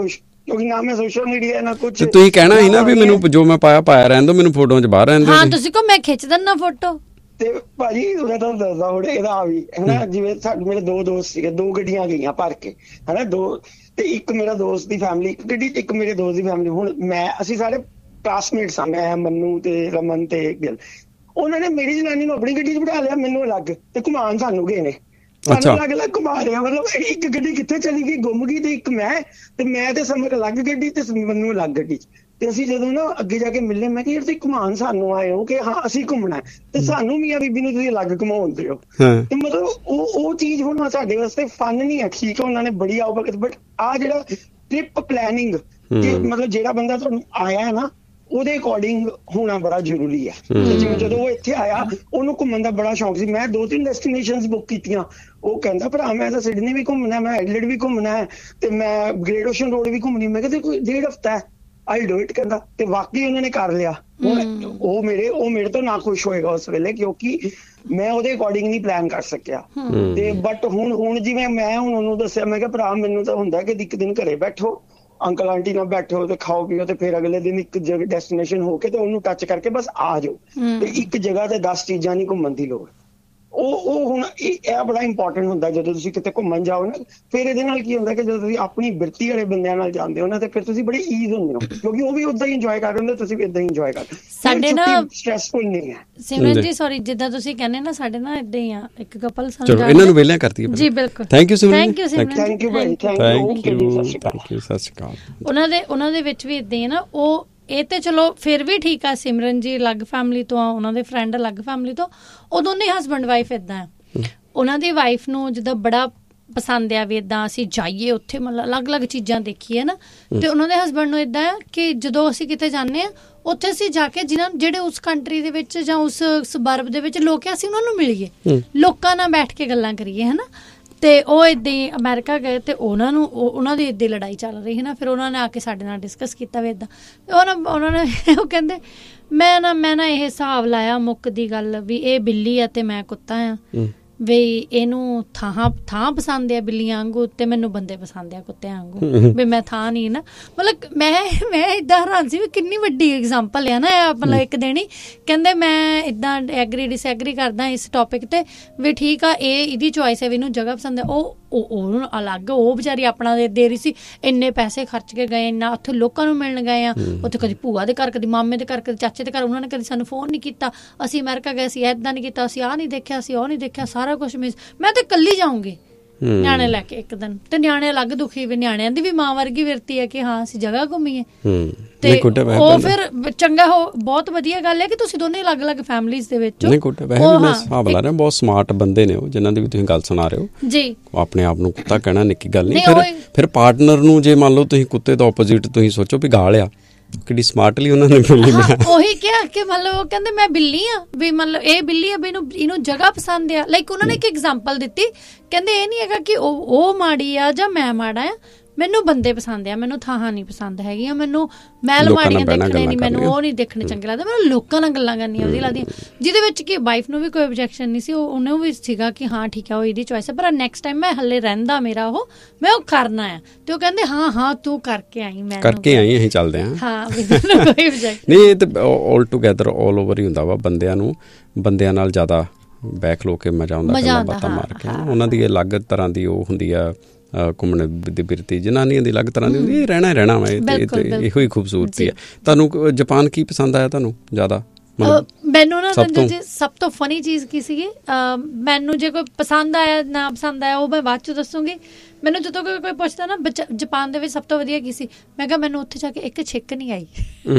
ਕਿਉਂਕਿ ਨਾ ਮੈਂ ਸੋਸ਼ਲ ਮੀਡੀਆ ਨਾ ਕੁਝ। ਤੁਸੀਂ ਕਹਿਣਾ ਸੀ ਨਾ ਵੀ ਮੈਨੂੰ ਜੋ ਮੈਂ ਪਾਇਆ ਪਾਇਆ ਰਹਿਣ ਦੋ, ਮੈਨੂੰ ਫੋਟੋਆਂ 'ਚ ਬਾਹਰ ਰਹਿਣ ਦਿਓ। ਹਾਂ ਤੁਸੀਂ ਕਹੋ ਮੈਂ ਖਿੱਚ ਦਿੰਦਾ ਫੋਟੋ। ਤੇ ਭਾਜੀ ਮੈਂ ਤੁਹਾਨੂੰ ਦੱਸਦਾ ਹੁਣ ਇਹਦਾ ਵੀ ਹਨਾ, ਜਿਵੇਂ ਸਾਡੇ ਮੇਰੇ ਦੋ ਦੋਸਤ ਸੀਗੇ, ਦੋ ਗੱਡੀਆਂ ਗਈਆਂ ਭਰ ਕੇ ਹਨਾ, ਦੋ ਤੇ ਇੱਕ ਮੇਰਾ ਦੋਸਤ ਦੀ ਫੈਮਿਲੀ ਇੱਕ ਗੱਡੀ, ਇੱਕ ਮੇਰੇ ਦੋਸਤ ਦੀ ਫੈਮਿਲੀ। ਹੁਣ ਮੈਂ ਅਸੀਂ ਸਾਰੇ ਕਲਾਸਮੇਟਸ ਆ, ਮੈਂ ਮੰਨੂ ਤੇ ਰਮਨ ਤੇ ਗਿਲ। ਉਹਨਾਂ ਨੇ ਮੇਰੀ ਜਨਾਨੀ ਨੂੰ ਆਪਣੀ ਗੱਡੀ 'ਚ ਬਿਠਾ ਲਿਆ, ਮੈਨੂੰ ਅਲੱਗ, ਤੇ ਘੁਮਾਉਣ ਸਾਨੂੰ ਗਏ ਨੇ, ਸਾਨੂੰ ਅਲੱਗ ਅਲੱਗ ਘੁਮਾ ਰਿਹਾ। ਮਤਲਬ ਇੱਕ ਗੱਡੀ ਕਿੱਥੇ ਚਲੀ ਗਈ, ਗੁੰਮ ਗਈ, ਤੇ ਇੱਕ ਮੈਂ ਤੇ ਮੈਂ ਤੇ ਸਮਰ ਅਲੱਗ ਗੱਡੀ ਤੇ ਮੰਨੂ ਅਲੱਗ ਗੱਡੀ 'ਚ। ਤੇ ਅਸੀਂ ਜਦੋਂ ਨਾ ਅੱਗੇ ਜਾ ਕੇ ਮਿਲੇ, ਮੈਂ ਕਿਹਾ ਯਾਰ ਤੁਸੀਂ ਘੁਮਾਉਣ ਸਾਨੂੰ ਆਏ ਹੋ ਕਿ ਹਾਂ ਅਸੀਂ ਘੁੰਮਣਾ ਤੇ ਸਾਨੂੰ ਮੀਆਂ ਬੀਬੀ ਨੂੰ ਤੁਸੀਂ ਅਲੱਗ ਘੁਮਾਉਂਦੇ ਹੋ। ਤੇ ਮਤਲਬ ਉਹ ਉਹ ਚੀਜ਼ ਹੁਣ ਸਾਡੇ ਵਾਸਤੇ ਫਨ ਨਹੀਂ ਹੈ, ਠੀਕ ਹੈ ਉਹਨਾਂ ਨੇ ਬੜੀ ਆਓ, ਬਟ ਆਹ ਜਿਹੜਾ ਟ੍ਰਿਪ ਪਲੈਨਿੰਗ, ਮਤਲਬ ਜਿਹੜਾ ਬੰਦਾ ਤੁਹਾਨੂੰ ਆਇਆ ਹੈ ਨਾ ਉਹਦੇ ਅਕੋਰਡਿੰਗ ਹੋਣਾ ਬੜਾ ਜ਼ਰੂਰੀ ਹੈ। ਜਿਵੇਂ ਜਦੋਂ ਉਹ ਇੱਥੇ ਆਇਆ ਉਹਨੂੰ ਘੁੰਮਣ ਦਾ ਬੜਾ ਸ਼ੌਂਕ ਸੀ, ਮੈਂ ਦੋ ਤਿੰਨ ਡੈਸਟੀਨੇਸ਼ਨਸ ਬੁੱਕ ਕੀਤੀਆਂ। ਉਹ ਕਹਿੰਦਾ ਭਰਾ ਮੈਂ ਤਾਂ ਸਿਡਨੀ ਵੀ ਘੁੰਮਣਾ, ਮੈਂ ਐਡਲੇਡ ਵੀ ਘੁੰਮਣਾ ਹੈ, ਤੇ ਮੈਂ ਗ੍ਰੇਟ ਓਸ਼ਨ ਰੋਡ ਵੀ ਘੁੰਮਣੀ। ਮੈਂ ਕਿਹਾ ਕੋਈ ਡੇਢ ਹਫ਼ਤਾ ਹੈ, ਆਈ ਡੂ ਇਟ ਕਹਿੰਦਾ। ਤੇ ਵਾਕਈ ਉਹਨਾਂ ਨੇ ਕਰ ਲਿਆ। ਹੁਣ ਉਹ ਮੇਰੇ ਉਹ ਮੇਰੇ ਤੋਂ ਨਾ ਖੁਸ਼ ਹੋਏਗਾ ਉਸ ਵੇਲੇ, ਕਿਉਂਕਿ ਮੈਂ ਉਹਦੇ ਅਕੋਰਡਿੰਗ ਨਹੀਂ ਪਲਾਨ ਕਰ ਸਕਿਆ। ਤੇ ਬਟ ਹੁਣ ਹੁਣ ਜਿਵੇਂ ਮੈਂ ਹੁਣ ਉਹਨੂੰ ਦੱਸਿਆ, ਮੈਂ ਕਿਹਾ ਭਰਾ ਮੈਨੂੰ ਤਾਂ ਹੁੰਦਾ ਕਿ ਇੱਕ ਦਿਨ ਘਰੇ ਬੈਠੋ, ਅੰਕਲ ਆਂਟੀ ਨਾਲ ਬੈਠੋ ਤੇ ਖਾਓ ਪੀਓ, ਤੇ ਫਿਰ ਅਗਲੇ ਦਿਨ ਇੱਕ ਜਗ੍ਹਾ ਡੈਸਟੀਨੇਸ਼ਨ ਹੋ ਕੇ ਤੇ ਉਹਨੂੰ ਟੱਚ ਕਰਕੇ ਬਸ ਆ ਜਾਓ। ਤੇ ਇੱਕ ਜਗ੍ਹਾ ਤੇ ਦਸ ਚੀਜ਼ਾਂ ਨਹੀਂ ਘੁੰਮਣ ਦੀ ਲੋੜ। ਉਹ ਉਹ ਹੁਣ ਇਹ ਬੜਾ ਇੰਪੋਰਟੈਂਟ ਹੁੰਦਾ ਜਦੋਂ ਤੁਸੀਂ ਕਿਤੇ ਘੁੰਮਣ ਜਾਓ ਨਾ। ਫਿਰ ਇਹਦੇ ਨਾਲ ਕੀ ਹੁੰਦਾ ਕਿ ਜਦੋਂ ਤੁਸੀਂ ਆਪਣੀ ਬਿਰਤੀ ਵਾਲੇ ਬੰਦਿਆਂ ਨਾਲ ਜਾਂਦੇ ਹੋ ਨਾ, ਤੇ ਫਿਰ ਤੁਸੀਂ ਬੜੇ ਈਜ਼ ਹੁੰਦੇ ਹੋ, ਕਿਉਂਕਿ ਉਹ ਵੀ ਉਦਾਂ ਹੀ ਇੰਜੋਏ ਕਰ ਰਹੇ ਹੁੰਦੇ, ਤੁਸੀਂ ਵੀ ਏਦਾਂ ਹੀ ਇੰਜੋਏ ਕਰਦੇ। ਸਾਡੇ ਨਾ ਸਟ੍ਰੈਸਫੁਲ ਨਹੀਂ ਹੈ। ਸਿਮਰਨ ਜੀ ਸੌਰੀ, ਜਿੱਦਾਂ ਤੁਸੀਂ ਕਹਿੰਦੇ ਨਾ ਸਾਡੇ ਨਾ ਏਦਾਂ ਹੀ ਆ, ਇੱਕ ਕਪਲ ਚਲੋ ਇਹਨਾਂ ਨੂੰ ਵੇਲਿਆਂ ਕਰਤੀ ਜੀ। ਬਿਲਕੁਲ, thank you Simran, thank you Simran, thank you Bhai, thank you, thank you, ਸਤਿ ਸ਼੍ਰੀ ਅਕਾਲ। ਉਹਨਾਂ ਦੇ ਉਹਨਾਂ ਦੇ ਵਿੱਚ ਵੀ ਏਦਾਂ ਹੀ ਹੈ ਨਾ। ਉਹ ਇਹ ਤੇ ਚਲੋ ਫਿਰ ਵੀ ਠੀਕ ਆ, ਸਿਮਰਨ ਜੀ ਅਲੱਗ ਫੈਮਿਲੀ ਤੋਂ ਆ, ਉਹਨਾਂ ਦੇ ਫਰੈਂਡ ਅਲੱਗ ਫੈਮਿਲੀ ਤੋਂ, ਉਹ ਦੋਨੇ ਹਸਬੈਂਡ ਵਾਈਫ ਏਦਾਂ ਆ। ਉਹਨਾਂ ਦੀ ਵਾਈਫ ਨੂੰ ਜਿੱਦਾਂ ਬੜਾ ਪਸੰਦ ਆ ਵੀ ਏਦਾਂ ਅਸੀਂ ਜਾਈਏ ਉੱਥੇ, ਮਤਲਬ ਅਲੱਗ-ਅਲੱਗ ਚੀਜ਼ਾਂ ਦੇਖੀਏ ਨਾ। ਤੇ ਉਹਨਾਂ ਦੇ ਹਸਬੈਂਡ ਨੂੰ ਏਦਾਂ ਆ ਕਿ ਜਦੋਂ ਅਸੀਂ ਕਿਤੇ ਜਾਂਦੇ ਆ ਉੱਥੇ ਅਸੀਂ ਜਾ ਕੇ ਜਿਹਨਾਂ ਜਿਹੜੇ ਉਸ ਕੰਟਰੀ ਦੇ ਵਿੱਚ ਜਾਂ ਉਸ ਸਬਰਬ ਦੇ ਵਿੱਚ ਲੋਕ ਆ, ਅਸੀਂ ਉਹਨਾਂ ਨੂੰ ਮਿਲੀਏ, ਲੋਕਾਂ ਨਾਲ ਬੈਠ ਕੇ ਗੱਲਾਂ ਕਰੀਏ ਹਨਾ। ਤੇ ਉਹ ਏਦਾਂ ਹੀ ਅਮਰੀਕਾ ਗਏ ਤੇ ਉਹਨਾਂ ਨੂੰ ਉਹਨਾਂ ਦੀ ਏਦਾਂ ਲੜਾਈ ਚੱਲ ਰਹੀ ਹੈ ਨਾ। ਫਿਰ ਉਹਨਾਂ ਨੇ ਆ ਕੇ ਸਾਡੇ ਨਾਲ ਡਿਸਕਸ ਕੀਤਾ ਵੀ ਏਦਾਂ, ਉਹਨਾਂ ਉਹਨਾਂ ਨੇ ਉਹ ਕਹਿੰਦੇ ਮੈਂ ਨਾ ਮੈਂ ਨਾ ਇਹ ਹਿਸਾਬ ਲਾਇਆ ਮੁੱਕ ਦੀ ਗੱਲ ਵੀ ਇਹ ਬਿੱਲੀ ਆ ਤੇ ਮੈਂ ਕੁੱਤਾ ਆ, ਵੀ ਇਹਨੂੰ ਥਾਂ ਥਾਂ ਪਸੰਦ ਆ ਬਿੱਲੀਆਂ ਵਾਂਗੂ, ਤੇ ਮੈਨੂੰ ਬੰਦੇ ਪਸੰਦ ਆ ਕੁੱਤਿਆਂ ਵਾਂਗੂ, ਵੀ ਮੈਂ ਥਾਂ ਨਹੀਂ ਨਾ। ਮਤਲਬ ਮੈਂ ਮੈਂ ਏਦਾਂ ਹੈਰਾਨ ਸੀ ਵੀ ਕਿੰਨੀ ਵੱਡੀ ਐਗਜ਼ਾਮਪਲ ਆ ਨਾ ਮਤਲਬ ਇੱਕ ਦੇਣੀ। ਕਹਿੰਦੇ ਮੈਂ ਏਦਾਂ ਐਗਰੀ ਡਿਸਐਗਰੀ ਕਰਦਾ ਇਸ ਟੌਪਿਕ ਤੇ ਵੀ ਠੀਕ ਆ, ਇਹ ਇਹਦੀ ਚੋਇਸ ਹੈ ਵੀ ਇਹਨੂੰ ਜਗ੍ਹਾ ਪਸੰਦ ਹੈ। ਉਹ ਉਹਨੂੰ ਅਲੱਗ, ਉਹ ਵਿਚਾਰੀ ਆਪਣਾ ਦੇ ਰਹੀ ਸੀ, ਇੰਨੇ ਪੈਸੇ ਖਰਚ ਕੇ ਗਏ, ਇੰਨਾ ਉੱਥੇ ਲੋਕਾਂ ਨੂੰ ਮਿਲਣ ਗਏ ਆ, ਉੱਥੇ ਕਦੀ ਭੂਆ ਦੇ ਘਰ, ਕਦੀ ਮਾਮੇ ਦੇ ਘਰ, ਕਦੀ ਚਾਚੇ ਦੇ ਘਰ, ਉਹਨਾਂ ਨੇ ਕਦੀ ਸਾਨੂੰ ਫੋਨ ਨਹੀਂ ਕੀਤਾ। ਅਸੀਂ ਅਮਰੀਕਾ ਗਏ ਸੀ, ਏਦਾਂ ਨਹੀਂ ਕੀਤਾ, ਅਸੀਂ ਆਹ ਨਹੀਂ ਦੇਖਿਆ, ਅਸੀਂ ਉਹ ਨਹੀਂ ਦੇਖਿਆ, ਸਾਰਾ ਕੁਛ ਮਿਸ। ਮੈਂ ਤਾਂ ਇਕੱਲੀ ਜਾਊਂਗੀ ਨਿਆਣੇ ਲੈ ਕੇ ਇੱਕ ਦਿਨ, ਤੇ ਨਿਆਣੇ ਅਲੱਗ ਦੁਖੀ ਵੀ, ਨਿਆਣਿਆਂ ਦੀ ਵੀ ਮਾਂ ਵਰਗੀ ਵਿਰਤੀ ਹੈ ਕਿ ਹਾਂ ਅਸੀਂ ਜਗ੍ਹਾ ਘੁੰਮੀਏ। ਤੇ ਉਹ ਫਿਰ ਚੰਗਾ, ਹੋ ਬਹੁਤ ਵਧੀਆ ਗੱਲ ਹੈ ਕਿ ਤੁਸੀਂ ਦੋਨੇ ਅਲੱਗ ਅਲੱਗ ਫੈਮਿਲੀਜ਼ ਦੇ ਵਿੱਚ ਹਿਸਾਬ ਲਾ ਰਹੇ। ਬਹੁਤ ਸਮਾਰਟ ਬੰਦੇ ਨੇ ਉਹ ਜਿਨ੍ਹਾਂ ਦੀ ਵੀ ਤੁਸੀਂ ਗੱਲ ਸੁਣਾ ਰਹੇ ਹੋ ਜੀ। ਆਪਣੇ ਆਪ ਨੂੰ ਕੁੱਤਾ ਕਹਿਣਾ ਨਿੱਕੀ ਗੱਲ ਨਹੀਂ। ਫਿਰ ਫਿਰ ਪਾਰਟਨਰ ਨੂੰ ਜੇ ਮੰਨ ਲਓ ਤੁਸੀਂ ਕੁੱਤੇ ਦਾ ਆਪੋਜ਼ਿਟ ਤੁਸੀਂ ਸੋਚੋ ਵੀ ਗਾਲ ਆ, ਕਿੰਨੀ ਸਮਾਰਟਲੀ ਉਹਨਾਂ ਨੇ ਬਿੱਲੀ ਬਣਾਇਆ। ਉਹੀ ਕਿਹਾ ਕਿ ਮਤਲਬ ਉਹ ਕਹਿੰਦੇ ਮੈਂ ਬਿੱਲੀ ਆ, ਵੀ ਮਤਲਬ ਇਹ ਬਿੱਲੀ ਆ ਵੀ ਇਹਨੂੰ ਇਹਨੂੰ ਜਗ੍ਹਾ ਪਸੰਦ ਆ। ਲਾਈਕ ਉਹਨਾਂ ਨੇ ਇੱਕ ਐਗਜ਼ਾਮਪਲ ਦਿੱਤੀ, ਕਹਿੰਦੇ ਇਹ ਨਹੀਂ ਹੈਗਾ ਕਿ ਉਹ ਉਹ ਮਾੜੀ ਆ ਜਾਂ ਮੈਂ ਮਾੜਾ ਆ, ਮੈਨੂੰ ਬੰਦੇ ਪਸੰਦ ਆ, ਮੈਨੂੰ ਥਾਹਾਂ ਨਹੀਂ ਪਸੰਦ ਹੈਗੀਆਂ, ਮੈਨੂੰ ਮਹਿਲ ਮਾੜੀਆਂ ਦੇਖਣੇ ਨਹੀਂ, ਮੈਨੂੰ ਉਹ ਨਹੀਂ ਦੇਖਣੇ ਚੰਗੇ ਲੱਗਦੇ, ਮੈਨੂੰ ਲੋਕਾਂ ਨਾਲ ਗੱਲਾਂ ਕਰਨੀਆਂ ਵਧੀਆ ਲੱਗਦੀਆਂ। ਜਿਹਦੇ ਵਿੱਚ ਕਿ ਵਾਈਫ ਨੂੰ ਵੀ ਕੋਈ ਓਬਜੈਕਸ਼ਨ ਨਹੀਂ ਸੀ, ਉਹਨੂੰ ਵੀ ਸੀਗਾ ਕਿ ਹਾਂ ਠੀਕ ਆ ਉਹ ਇਹਦੀ ਚੋਇਸ ਹੈ, ਪਰ ਨੈਕਸਟ ਟਾਈਮ ਮੈਂ ਹਲੇ ਰਹਿੰਦਾ ਮੇਰਾ ਉਹ ਮੈਂ ਉਹ ਕਰਨਾ ਆ। ਤੇ ਉਹ ਕਹਿੰਦੇ ਹਾਂ ਹਾਂ ਤੂੰ ਕਰਕੇ ਆਈ, ਮੈਂ ਕਰਕੇ ਆਈ, ਅਸੀਂ ਚੱਲਦੇ ਹਾਂ। ਹਾਂ ਕੋਈ ਓਬਜੈਕਸ਼ਨ ਨਹੀਂ, ਇਹ ਤਾਂ ਆਲ ਟੂਗੈਦਰ ਆਲ ਓਵਰ ਹੀ ਹੁੰਦਾ ਵਾ। ਬੰਦਿਆਂ ਨੂੰ ਬੰਦਿਆਂ ਨਾਲ ਜ਼ਿਆਦਾ ਬੈਕ ਲੋ ਕੇ ਮਜ਼ਾ ਆਉਂਦਾ, ਗੱਲਾਂ ਬਾਤਾਂ ਮਾਰ ਕੇ। ਉਹਨਾਂ ਦੀ ਅਲੱਗ ਤਰ੍ਹਾਂ ਦੀ ਉਹ ਹੁੰਦੀ ਆ ਘੁੰਮਣ ਦੀ ਬਿਰਤੀ, ਜਨਾਨੀਆਂ ਦੀ ਅਲੱਗ ਤਰ੍ਹਾਂ ਦੀ ਹੁੰਦੀ। ਇਹ ਰਹਿਣਾ ਰਹਿਣਾ ਵਾ, ਇਹੋ ਹੀ ਖੂਬਸੂਰਤੀ ਹੈ। ਤੁਹਾਨੂੰ ਜਾਪਾਨ ਕੀ ਪਸੰਦ ਆਇਆ ਤੁਹਾਨੂੰ ਜ਼ਿਆਦਾ? ਮੈਨੂੰ ਨਾ ਜੀ ਸਭ ਤੋਂ ਫਨੀ ਚੀਜ਼ ਕੀ ਸੀਗੀ, ਮੈਨੂੰ ਜੇ ਕੋਈ ਪਸੰਦ ਆਇਆ ਨਾ ਪਸੰਦ ਆਇਆ ਉਹ ਮੈਂ ਬਾਅਦ ਚ ਦੱਸੂਗੀ। ਮੈਨੂੰ ਜਦੋਂ ਕੋਈ ਕੋਈ ਪੁੱਛਦਾ ਨਾ ਜਾਪਾਨ ਦੇ ਵਿੱਚ ਸਭ ਤੋਂ ਵਧੀਆ ਕੀ ਸੀ, ਮੈਂ ਕਿਹਾ ਮੈਨੂੰ ਉੱਥੇ ਜਾ ਕੇ ਇੱਕ ਛਿੱਕ ਨਹੀਂ ਆਈ।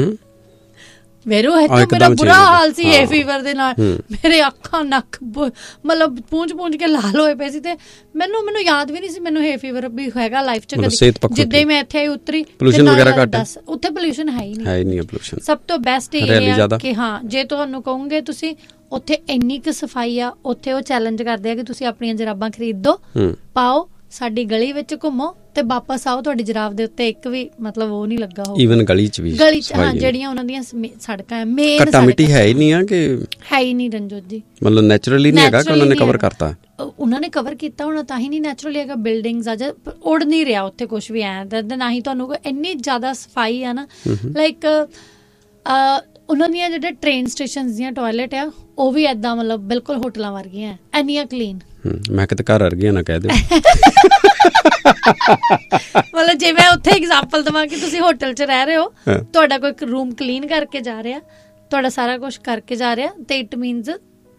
ਮੈਨੂੰ ਇੱਥੇ ਮੇਰਾ ਬੁਰਾ ਹਾਲ ਸੀ ਇਹ ਫੀਵਰ ਦੇ ਨਾਲ, ਮੇਰੇ ਅੱਖਾਂ ਨੱਕ ਮਤਲਬ ਪੂੰਝ ਪੂੰਝ ਕੇ ਲਾਲ ਹੋਏ ਪਏ ਸੀ। ਤੇ ਮੈਨੂੰ ਮੈਨੂੰ ਯਾਦ ਵੀ ਨਹੀਂ ਸੀ ਮੈਨੂੰ ਇਹ ਫੀਵਰ ਵੀ ਹੈਗਾ ਲਾਈਫ ਚ ਕਦੀ। ਜਿੱਦਾਂ ਹੀ ਮੈਂ ਇੱਥੇ ਆਈ ਉਤਰੀ, ਪੋਲਿਊਸ਼ਨ ਵਗੈਰਾ ਘੱਟ ਹੈ ਉੱਥੇ, ਪੋਲਿਊਸ਼ਨ ਹੈ ਹੀ ਨਹੀਂ, ਹੈ ਹੀ ਨਹੀਂ ਪੋਲਿਊਸ਼ਨ। ਸਭ ਤੋਂ ਬੈਸਟ ਇਹ ਹੈ ਕਿ ਹਾਂ ਜੇ ਤੁਹਾਨੂੰ ਕਹੋਗੇ ਤੁਸੀਂ ਉੱਥੇ ਇੰਨੀ ਕੁ ਸਫਾਈ ਆ, ਉੱਥੇ ਉਹ ਚੈਲੰਜ ਕਰਦੇ ਆ ਕਿ ਤੁਸੀਂ ਆਪਣੀਆਂ ਜਰਾਬਾਂ ਖਰੀਦ ਦੋ, ਪਾਓ, ਸਾਡੀ ਗਲੀ ਵਿੱਚ ਘੁੰਮੋ ਤੇ ਵਾਪਸ ਆਓ, ਤੁਹਾਡੀ ਜਰਾਬ ਦੇ ਉੱਤੇ ਇੱਕ ਵੀ ਮਤਲਬ ਉਹ ਨਹੀਂ ਲੱਗਾ ਹੋਊ। ਈਵਨ ਗਲੀ ਚ ਵੀ ਗਲੀ ਚ ਹਾਂ ਜਿਹੜੀਆਂ ਉਹਨਾਂ ਦੀਆਂ ਸੜਕਾਂ ਮੇਨ ਘੱਟਾ ਮਿੱਟੀ ਹੈ ਹੀ ਨਹੀਂ ਆ ਕਿ ਹੈ ਹੀ ਨਹੀਂ ਰਣਜੋਤ ਜੀ, ਮਤਲਬ ਨੈਚੁਰਲੀ ਨਹੀਂ ਹੈਗਾ ਕਿ ਉਹਨਾਂ ਨੇ ਕਵਰ ਕਰਤਾ। ਉਹਨਾਂ ਨੇ ਕਵਰ ਕੀਤਾ ਹੋਣਾ, ਤਾਂ ਹੀ ਨਹੀਂ ਨੈਚੁਰਲੀ ਹੈਗਾ। ਬਿਲਡਿੰਗਸ ਅੱਜ ਉੜ ਨਹੀਂ ਰਿਹਾ ਉੱਥੇ ਕੁਛ ਵੀ ਐ, ਨਾ ਹੀ ਤੁਹਾਨੂੰ ਇੰਨੀ ਜ਼ਿਆਦਾ ਸਫਾਈ ਆ ਨਾ। ਲਾਈਕ ਉਹਨਾਂ ਦੀਆਂ ਜਿਹੜੇ ਟ੍ਰੇਨ ਸਟੇਸ਼ਨ ਦੀਆਂ ਟੋਇਲਟ ਆ ਉਹ ਵੀ ਏਦਾਂ ਮਤਲਬ ਬਿਲਕੁਲ ਹੋਟਲਾਂ ਵਰਗੀਆਂ, ਇੰਨੀਆਂ ਕਲੀਨ। ਮੈਂ ਕਿਤੇ ਘਰ ਵਰਗੀਆਂ ਨਾ ਕਹਿ ਦਿਓ। ਮਤਲਬ ਜੇ ਮੈਂ ਉੱਥੇ ਐਗਜ਼ਾਮਪਲ ਦੇਵਾਂ ਕਿ ਤੁਸੀਂ ਹੋਟਲ 'ਚ ਰਹਿ ਰਹੇ ਹੋ, ਤੁਹਾਡਾ ਕੋਈ ਰੂਮ ਕਲੀਨ ਕਰਕੇ ਜਾ ਰਿਹਾ, ਤੁਹਾਡਾ ਸਾਰਾ ਕੁਛ ਕਰਕੇ ਜਾ ਰਿਹਾ, ਤੇ ਇਟ ਮੀਨਸ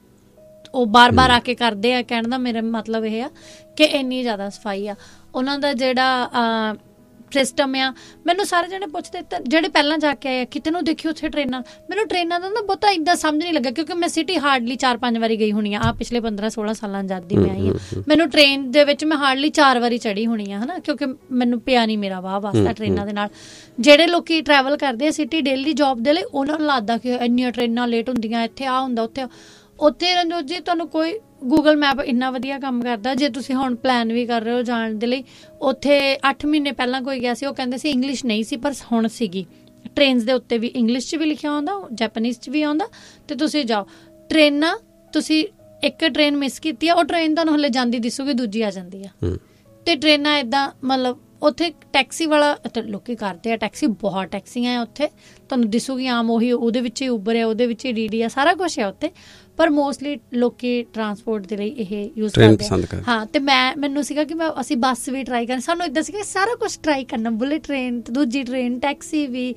ਉਹ ਬਾਰ ਬਾਰ ਆ ਕੇ ਕਰਦੇ ਆ। ਕਹਿਣ ਦਾ ਮੇਰਾ ਮਤਲਬ ਇਹ ਆ ਕਿ ਇੰਨੀ ਜ਼ਿਆਦਾ ਸਫਾਈ ਆ ਉਹਨਾਂ ਦਾ ਜਿਹੜਾ ਸਿਸਟਮ ਆ। ਮੈਨੂੰ ਸਾਰੇ ਜਣੇ ਪੁੱਛਦੇ ਜਿਹੜੇ ਪਹਿਲਾਂ ਜਾ ਕੇ ਆਏ ਕਿਤੇ ਨੂੰ ਦੇਖਿਓ ਉੱਥੇ ਟ੍ਰੇਨਾਂ, ਮੈਨੂੰ ਟ੍ਰੇਨਾਂ ਦਾ ਨਾ ਬਹੁਤਾ ਇੱਦਾਂ ਸਮਝ ਨਹੀਂ ਲੱਗਾ, ਕਿਉਂਕਿ ਮੈਂ ਸਿਟੀ ਹਾਰਡਲੀ ਚਾਰ ਪੰਜ ਵਾਰੀ ਗਈ ਹੋਣੀ ਆ। ਆਹ ਪਿਛਲੇ ਪੰਦਰਾਂ ਸੋਲਾਂ ਸਾਲਾਂ ਜਦ ਦੀ ਮੈਂ ਆਈ ਹਾਂ, ਮੈਨੂੰ ਟ੍ਰੇਨ ਦੇ ਵਿੱਚ ਮੈਂ ਹਾਰਡਲੀ ਚਾਰ ਵਾਰੀ ਚੜ੍ਹੀ ਹੋਣੀ ਆ, ਹੈ ਨਾ, ਕਿਉਂਕਿ ਮੈਨੂੰ ਪਿਆ ਨਹੀਂ ਮੇਰਾ ਵਾਹ ਵਾਸਤਾ ਟ੍ਰੇਨਾਂ ਦੇ ਨਾਲ। ਜਿਹੜੇ ਲੋਕੀ ਟਰੈਵਲ ਕਰਦੇ ਆ ਸਿਟੀ ਡੇਲੀ ਜੋਬ ਦੇ ਲਈ, ਉਹਨਾਂ ਨੂੰ ਲੱਗਦਾ ਕਿ ਇੰਨੀਆਂ ਟ੍ਰੇਨਾਂ ਲੇਟ ਹੁੰਦੀਆਂ, ਇੱਥੇ ਆਹ ਹੁੰਦਾ ਉੱਥੇ। ਉੱਥੇ ਰਣਜੋਤ ਜੀ ਤੁਹਾਨੂੰ ਕੋਈ ਗੂਗਲ ਮੈਪ ਇੰਨਾ ਵਧੀਆ ਕੰਮ ਕਰਦਾ। ਜੇ ਤੁਸੀਂ ਹੁਣ ਪਲਾਨ ਵੀ ਕਰ ਰਹੇ ਹੋ ਜਾਣ ਦੇ ਲਈ, ਉੱਥੇ ਅੱਠ ਮਹੀਨੇ ਪਹਿਲਾਂ ਕੋਈ ਗਿਆ ਸੀ, ਉਹ ਕਹਿੰਦੇ ਸੀ ਇੰਗਲਿਸ਼ ਨਹੀਂ ਸੀ ਪਰ ਹੁਣ ਸੀਗੀ। ਟ੍ਰੇਨਸ ਦੇ ਉੱਤੇ ਵੀ ਇੰਗਲਿਸ਼ 'ਚ ਵੀ ਲਿਖਿਆ ਆਉਂਦਾ, ਜੈਪਨੀਜ਼ 'ਚ ਵੀ ਆਉਂਦਾ, ਅਤੇ ਤੁਸੀਂ ਜਾਓ। ਟ੍ਰੇਨਾਂ ਤੁਸੀਂ ਇੱਕ ਟ੍ਰੇਨ ਮਿਸ ਕੀਤੀ ਆ, ਉਹ ਟ੍ਰੇਨ ਤੁਹਾਨੂੰ ਹਲੇ ਜਾਂਦੀ ਦਿਸੂਗੀ, ਦੂਜੀ ਆ ਜਾਂਦੀ ਆ। ਅਤੇ ਟ੍ਰੇਨਾਂ ਇੱਦਾਂ ਮਤਲਬ ਉੱਥੇ ਟੈਕਸੀ ਵਾਲਾ ਲੋਕੀ ਕਰਦੇ ਆ, ਟੈਕਸੀ ਬਹੁਤ ਟੈਕਸੀਆਂ ਆ ਉੱਥੇ, ਤੁਹਾਨੂੰ ਦਿਸੂਗੀ ਆਮ ਉਹੀ, ਉਹਦੇ ਵਿੱਚ ਹੀ ਉਬਰ ਆ, ਉਹਦੇ ਵਿੱਚ ਹੀ ਡੀ ਡੀ ਆ, ਸਾਰਾ ਕੁਛ ਆ ਉੱਥੇ। ਪਰ ਮੋਸਟਲੀ ਲੋਕੀ ਟਰਾਂਸਪੋਰਟ ਦੇ ਲਈ ਇਹ ਯੂਜ਼ ਕਰਦੇ ਆ। ਹਾਂ, ਅਤੇ ਮੈਂ ਮੈਨੂੰ ਸੀਗਾ ਕਿ ਮੈਂ ਅਸੀਂ ਬੱਸ ਵੀ ਟਰਾਈ ਕਰਨੀ, ਸਾਨੂੰ ਇੱਦਾਂ ਸੀਗਾ ਸਾਰਾ ਕੁਛ ਟਰਾਈ ਕਰਨਾ, ਬੁਲੇਟ ਟ੍ਰੇਨ, ਦੂਜੀ ਟ੍ਰੇਨ, ਟੈਕਸੀ ਵੀ,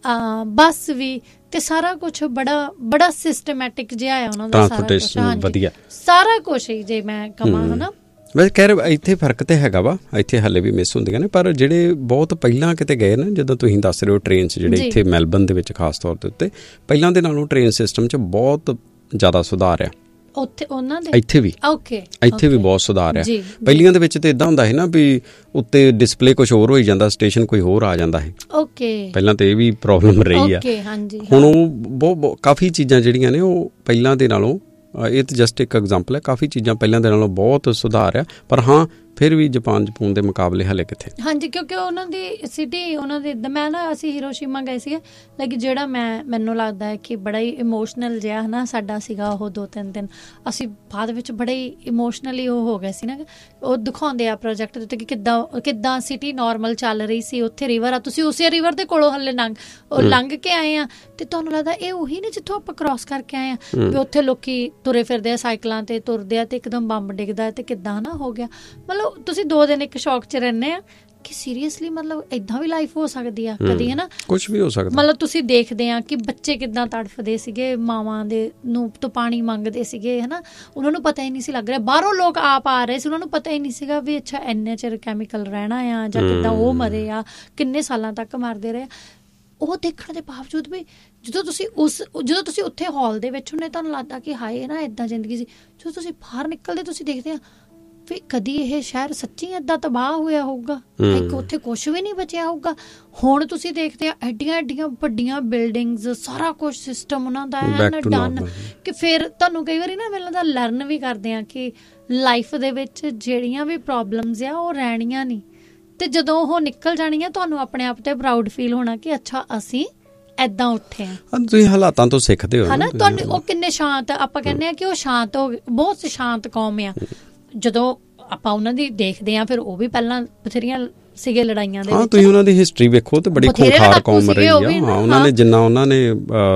ਬੱਸ ਵੀ, ਅਤੇ ਸਾਰਾ ਕੁਛ ਬੜਾ ਬੜਾ ਸਿਸਟਮੈਟਿਕ ਜਿਹਾ ਆ ਉਹਨਾਂ ਦਾ ਸਾਰਾ ਕੁਛ। ਹਾਂਜੀ, ਸਾਰਾ ਕੁਛ ਹੀ ਜੇ ਮੈਂ ਕਹਾਂ, ਹੈ ਨਾ। ਵੈਸੇ ਕਹਿ ਰਹੇ ਇੱਥੇ ਫਰਕ ਤਾਂ ਹੈਗਾ ਵਾ, ਇੱਥੇ ਹਾਲੇ ਵੀ ਮਿਸ ਹੁੰਦੀਆਂ ਨੇ, ਪਰ ਜਿਹੜੇ ਬਹੁਤ ਪਹਿਲਾਂ ਕਿਤੇ ਗਏ ਨਾ, ਜਦੋਂ ਤੁਸੀਂ ਦੱਸ ਰਹੇ ਹੋ ਟ੍ਰੇਨ 'ਚ ਜਿਹੜੇ ਇੱਥੇ ਮੈਲਬਰਨ ਦੇ ਵਿੱਚ ਖਾਸ ਤੌਰ ਦੇ ਉੱਤੇ ਪਹਿਲਾਂ ਦੇ ਨਾਲੋਂ ਟ੍ਰੇਨ ਸਿਸਟਮ 'ਚ ਬਹੁਤ ਜ਼ਿਆਦਾ ਸੁਧਾਰ ਆ ਉੱਥੇ ਉਹਨਾਂ ਦੇ। ਇੱਥੇ ਵੀ ਓਕੇ ਇੱਥੇ ਵੀ ਬਹੁਤ ਸੁਧਾਰ ਆ। ਪਹਿਲੀਆਂ ਦੇ ਵਿੱਚ ਤਾਂ ਇੱਦਾਂ ਹੁੰਦਾ ਸੀ ਨਾ ਵੀ ਉੱਤੇ ਡਿਸਪਲੇ ਕੁਛ ਹੋਰ ਹੋਈ ਜਾਂਦਾ, ਸਟੇਸ਼ਨ ਕੋਈ ਹੋਰ ਆ ਜਾਂਦਾ ਹੈ। ਓਕੇ, ਪਹਿਲਾਂ ਤਾਂ ਇਹ ਵੀ ਪ੍ਰੋਬਲਮ ਰਹੀ ਆ। ਹੁਣ ਉਹ ਬਹੁਤ ਕਾਫੀ ਚੀਜ਼ਾਂ ਜਿਹੜੀਆਂ ਨੇ ਉਹ ਪਹਿਲਾਂ ਦੇ ਨਾਲੋਂ, ਇਹ ਤਾਂ ਜਸਟ ਇੱਕ ਐਗਜ਼ਾਮਪਲ ਹੈ, ਕਾਫੀ ਚੀਜ਼ਾਂ ਪਹਿਲਾਂ ਦੇ ਨਾਲੋਂ ਬਹੁਤ ਸੁਧਾਰ ਆ। ਪਰ ਹਾਂ ਫਿਰ ਵੀ ਜਪਾਨ ਜਪੂਨ ਦੇ ਮੁਕਾਬਲੇ ਹਾਲੇ ਕਿੱਥੇ। ਹਾਂਜੀ, ਕਿਉਂਕਿ ਉਹਨਾਂ ਦੀ ਸਿਟੀ, ਉਹਨਾਂ ਦੇ ਮੈਂ ਨਾ ਅਸੀਂ ਹੀਰੋਸ਼ੀਮਾ ਗਏ ਸੀਗੇ, ਲਾਈਕ ਜਿਹੜਾ ਮੈਂ ਮੈਨੂੰ ਲੱਗਦਾ ਹੈ ਕਿ ਬੜਾ ਹੀ ਇਮੋਸ਼ਨਲ ਜਿਹਾ ਹੈ ਨਾ ਸਾਡਾ ਸੀਗਾ ਉਹ ਦੋ ਤਿੰਨ ਦਿਨ। ਅਸੀਂ ਬਾਅਦ ਵਿੱਚ ਬੜੇ ਹੀ ਇਮੋਸ਼ਨਲੀ ਉਹ ਹੋ ਗਏ ਸੀ ਨਾ, ਉਹ ਦਿਖਾਉਂਦੇ ਆ ਪ੍ਰੋਜੈਕਟ ਦੇ ਉੱਤੇ ਕਿ ਕਿੱਦਾਂ ਕਿੱਦਾਂ ਸਿਟੀ ਨੋਰਮਲ ਚੱਲ ਰਹੀ ਸੀ, ਉੱਥੇ ਰਿਵਰ ਆ, ਤੁਸੀਂ ਉਸੇ ਰਿਵਰ ਦੇ ਕੋਲੋਂ ਹਲੇ ਲੰਘ ਲੰਘ ਕੇ ਆਏ ਆ, ਅਤੇ ਤੁਹਾਨੂੰ ਲੱਗਦਾ ਇਹ ਉਹੀ ਨੇ ਜਿੱਥੋਂ ਆਪਾਂ ਕ੍ਰੋਸ ਕਰਕੇ ਆਏ ਆ। ਵੀ ਉੱਥੇ ਲੋਕੀ ਤੁਰੇ ਫਿਰਦੇ ਆ, ਸਾਈਕਲਾਂ 'ਤੇ ਤੁਰਦੇ ਆ, ਅਤੇ ਇੱਕਦਮ ਬੰਬ ਡਿੱਗਦਾ ਅਤੇ ਕਿੱਦਾਂ ਨਾ ਹੋ ਗਿਆ। ਮਤਲਬ ਤੁਸੀਂ ਦੋ ਦਿਨ ਇੱਕ ਸ਼ੌਕ 'ਚ ਰਹਿੰਦੇ ਆ ਕਿ ਸੀਰੀਅਸਲੀ ਮਤਲਬ ਇੱਦਾਂ ਵੀ ਲਾਈਫ ਹੋ ਸਕਦੀ ਆ ਕਦੀ, ਹੈ ਨਾ, ਕੁਛ ਵੀ ਹੋ ਸਕਦਾ। ਮਤਲਬ ਤੁਸੀਂ ਦੇਖਦੇ ਆ ਕਿ ਬੱਚੇ ਕਿੱਦਾਂ ਤੜਫਦੇ ਸੀਗੇ, ਮਾਵਾਂ ਦੇ ਨੂੰ ਤੋਂ ਪਾਣੀ ਮੰਗਦੇ ਸੀਗੇ, ਹੈ ਨਾ, ਉਹਨਾਂ ਨੂੰ ਪਤਾ ਹੀ ਨਹੀਂ ਸੀ ਲੱਗ ਰਿਹਾ। ਬਾਹਰੋਂ ਲੋਕ ਆਪ ਆ ਰਹੇ ਸੀ, ਉਹਨਾਂ ਨੂੰ ਪਤਾ ਹੀ ਨਹੀਂ ਸੀਗਾ ਵੀ ਅੱਛਾ ਇੰਨੇ ਚਿਰ ਕੈਮੀਕਲ ਰਹਿਣਾ ਆ, ਜਾਂ ਕਿੱਦਾਂ ਉਹ ਮਰੇ ਆ, ਕਿੰਨੇ ਸਾਲਾਂ ਤੱਕ ਮਰਦੇ ਰਹੇ। ਉਹ ਦੇਖਣ ਦੇ ਬਾਵਜੂਦ ਵੀ ਜਦੋਂ ਤੁਸੀਂ ਉਸ ਜਦੋਂ ਤੁਸੀਂ ਉੱਥੇ ਹਾਲ ਦੇ ਵਿੱਚ ਹੁੰਦੇ, ਤੁਹਾਨੂੰ ਲੱਗਦਾ ਕਿ ਹਾਏ ਨਾ ਇੱਦਾਂ ਜ਼ਿੰਦਗੀ ਸੀ। ਜਦੋਂ ਤੁਸੀਂ ਬਾਹਰ ਨਿਕਲਦੇ ਤੁਸੀਂ ਦੇਖਦੇ ਆ ਵੀ ਕਦੀ ਇਹ ਸ਼ਹਿਰ ਸੱਚੀ ਏਦਾਂ ਤਬਾਹ ਹੋਇਆ ਹੋਊਗਾ, ਇੱਕ ਉੱਥੇ ਕੁਛ ਵੀ ਨਹੀਂ ਬਚਿਆ ਹੋਊਗਾ। ਹੁਣ ਤੁਸੀਂ ਦੇਖਦੇ ਆ ਐਡੀਆਂ ਐਡੀਆਂ ਵੱਡੀਆਂ ਬਿਲਡਿੰਗਸ, ਸਾਰਾ ਕੁਛ ਸਿਸਟਮ ਉਹਨਾਂ ਦਾ ਹੈ ਨਾ ਡਨ, ਕਿ ਫਿਰ ਤੁਹਾਨੂੰ ਕਈ ਵਾਰੀ ਨਾ ਮੈਨੂੰ ਲੱਗਦਾ ਲਰਨ ਵੀ ਕਰਦੇ ਆ ਕਿ ਲਾਈਫ ਦੇ ਵਿੱਚ ਜਿਹੜੀਆਂ ਵੀ ਪ੍ਰੋਬਲਮਸ ਆ ਉਹ ਰਹਿਣੀਆਂ ਨਹੀਂ, ਅਤੇ ਜਦੋਂ ਉਹ ਨਿਕਲ ਜਾਣੀਆਂ ਤੁਹਾਨੂੰ ਆਪਣੇ ਆਪ 'ਤੇ ਪ੍ਰਾਊਡ ਫੀਲ ਹੋਣਾ ਕਿ ਅੱਛਾ ਅਸੀਂ ਏਦਾਂ ਉੱਠੇ ਆ। ਤੁਸੀਂ ਹਾਲਾਤਾਂ ਤੋਂ ਸਿੱਖਦੇ ਹੋ ਨਾ, ਤੁਹਾਨੂੰ ਉਹ ਕਿੰਨੇ ਸ਼ਾਂਤ, ਆਪਾਂ ਕਹਿੰਦੇ ਆ ਕਿ ਉਹ ਸ਼ਾਂਤ ਹੋ ਗਏ, ਬਹੁਤ ਸ਼ਾਂਤ ਕੌਮ ਆ। ਜਦੋਂ ਆਪਾਂ ਉਹਨਾਂ ਦੀ ਦੇਖਦੇ ਆ, ਫਿਰ ਉਹ ਵੀ ਪਹਿਲਾਂ ਬਥੇਰੀਆਂ ਸੀਗੇ ਲੜਾਈਆਂ ਦੇ ਵਿੱਚ। ਤੁਸੀਂ ਉਹਨਾਂ ਦੀ ਹਿਸਟਰੀ ਵੇਖੋ ਤੇ ਬੜੀ ਖੂੰਖਾਰ ਕੌਮ ਰਹੀ ਆ। ਹਾਂ, ਉਹਨਾਂ ਨੇ ਜਿੰਨਾ ਉਹਨਾਂ ਨੇ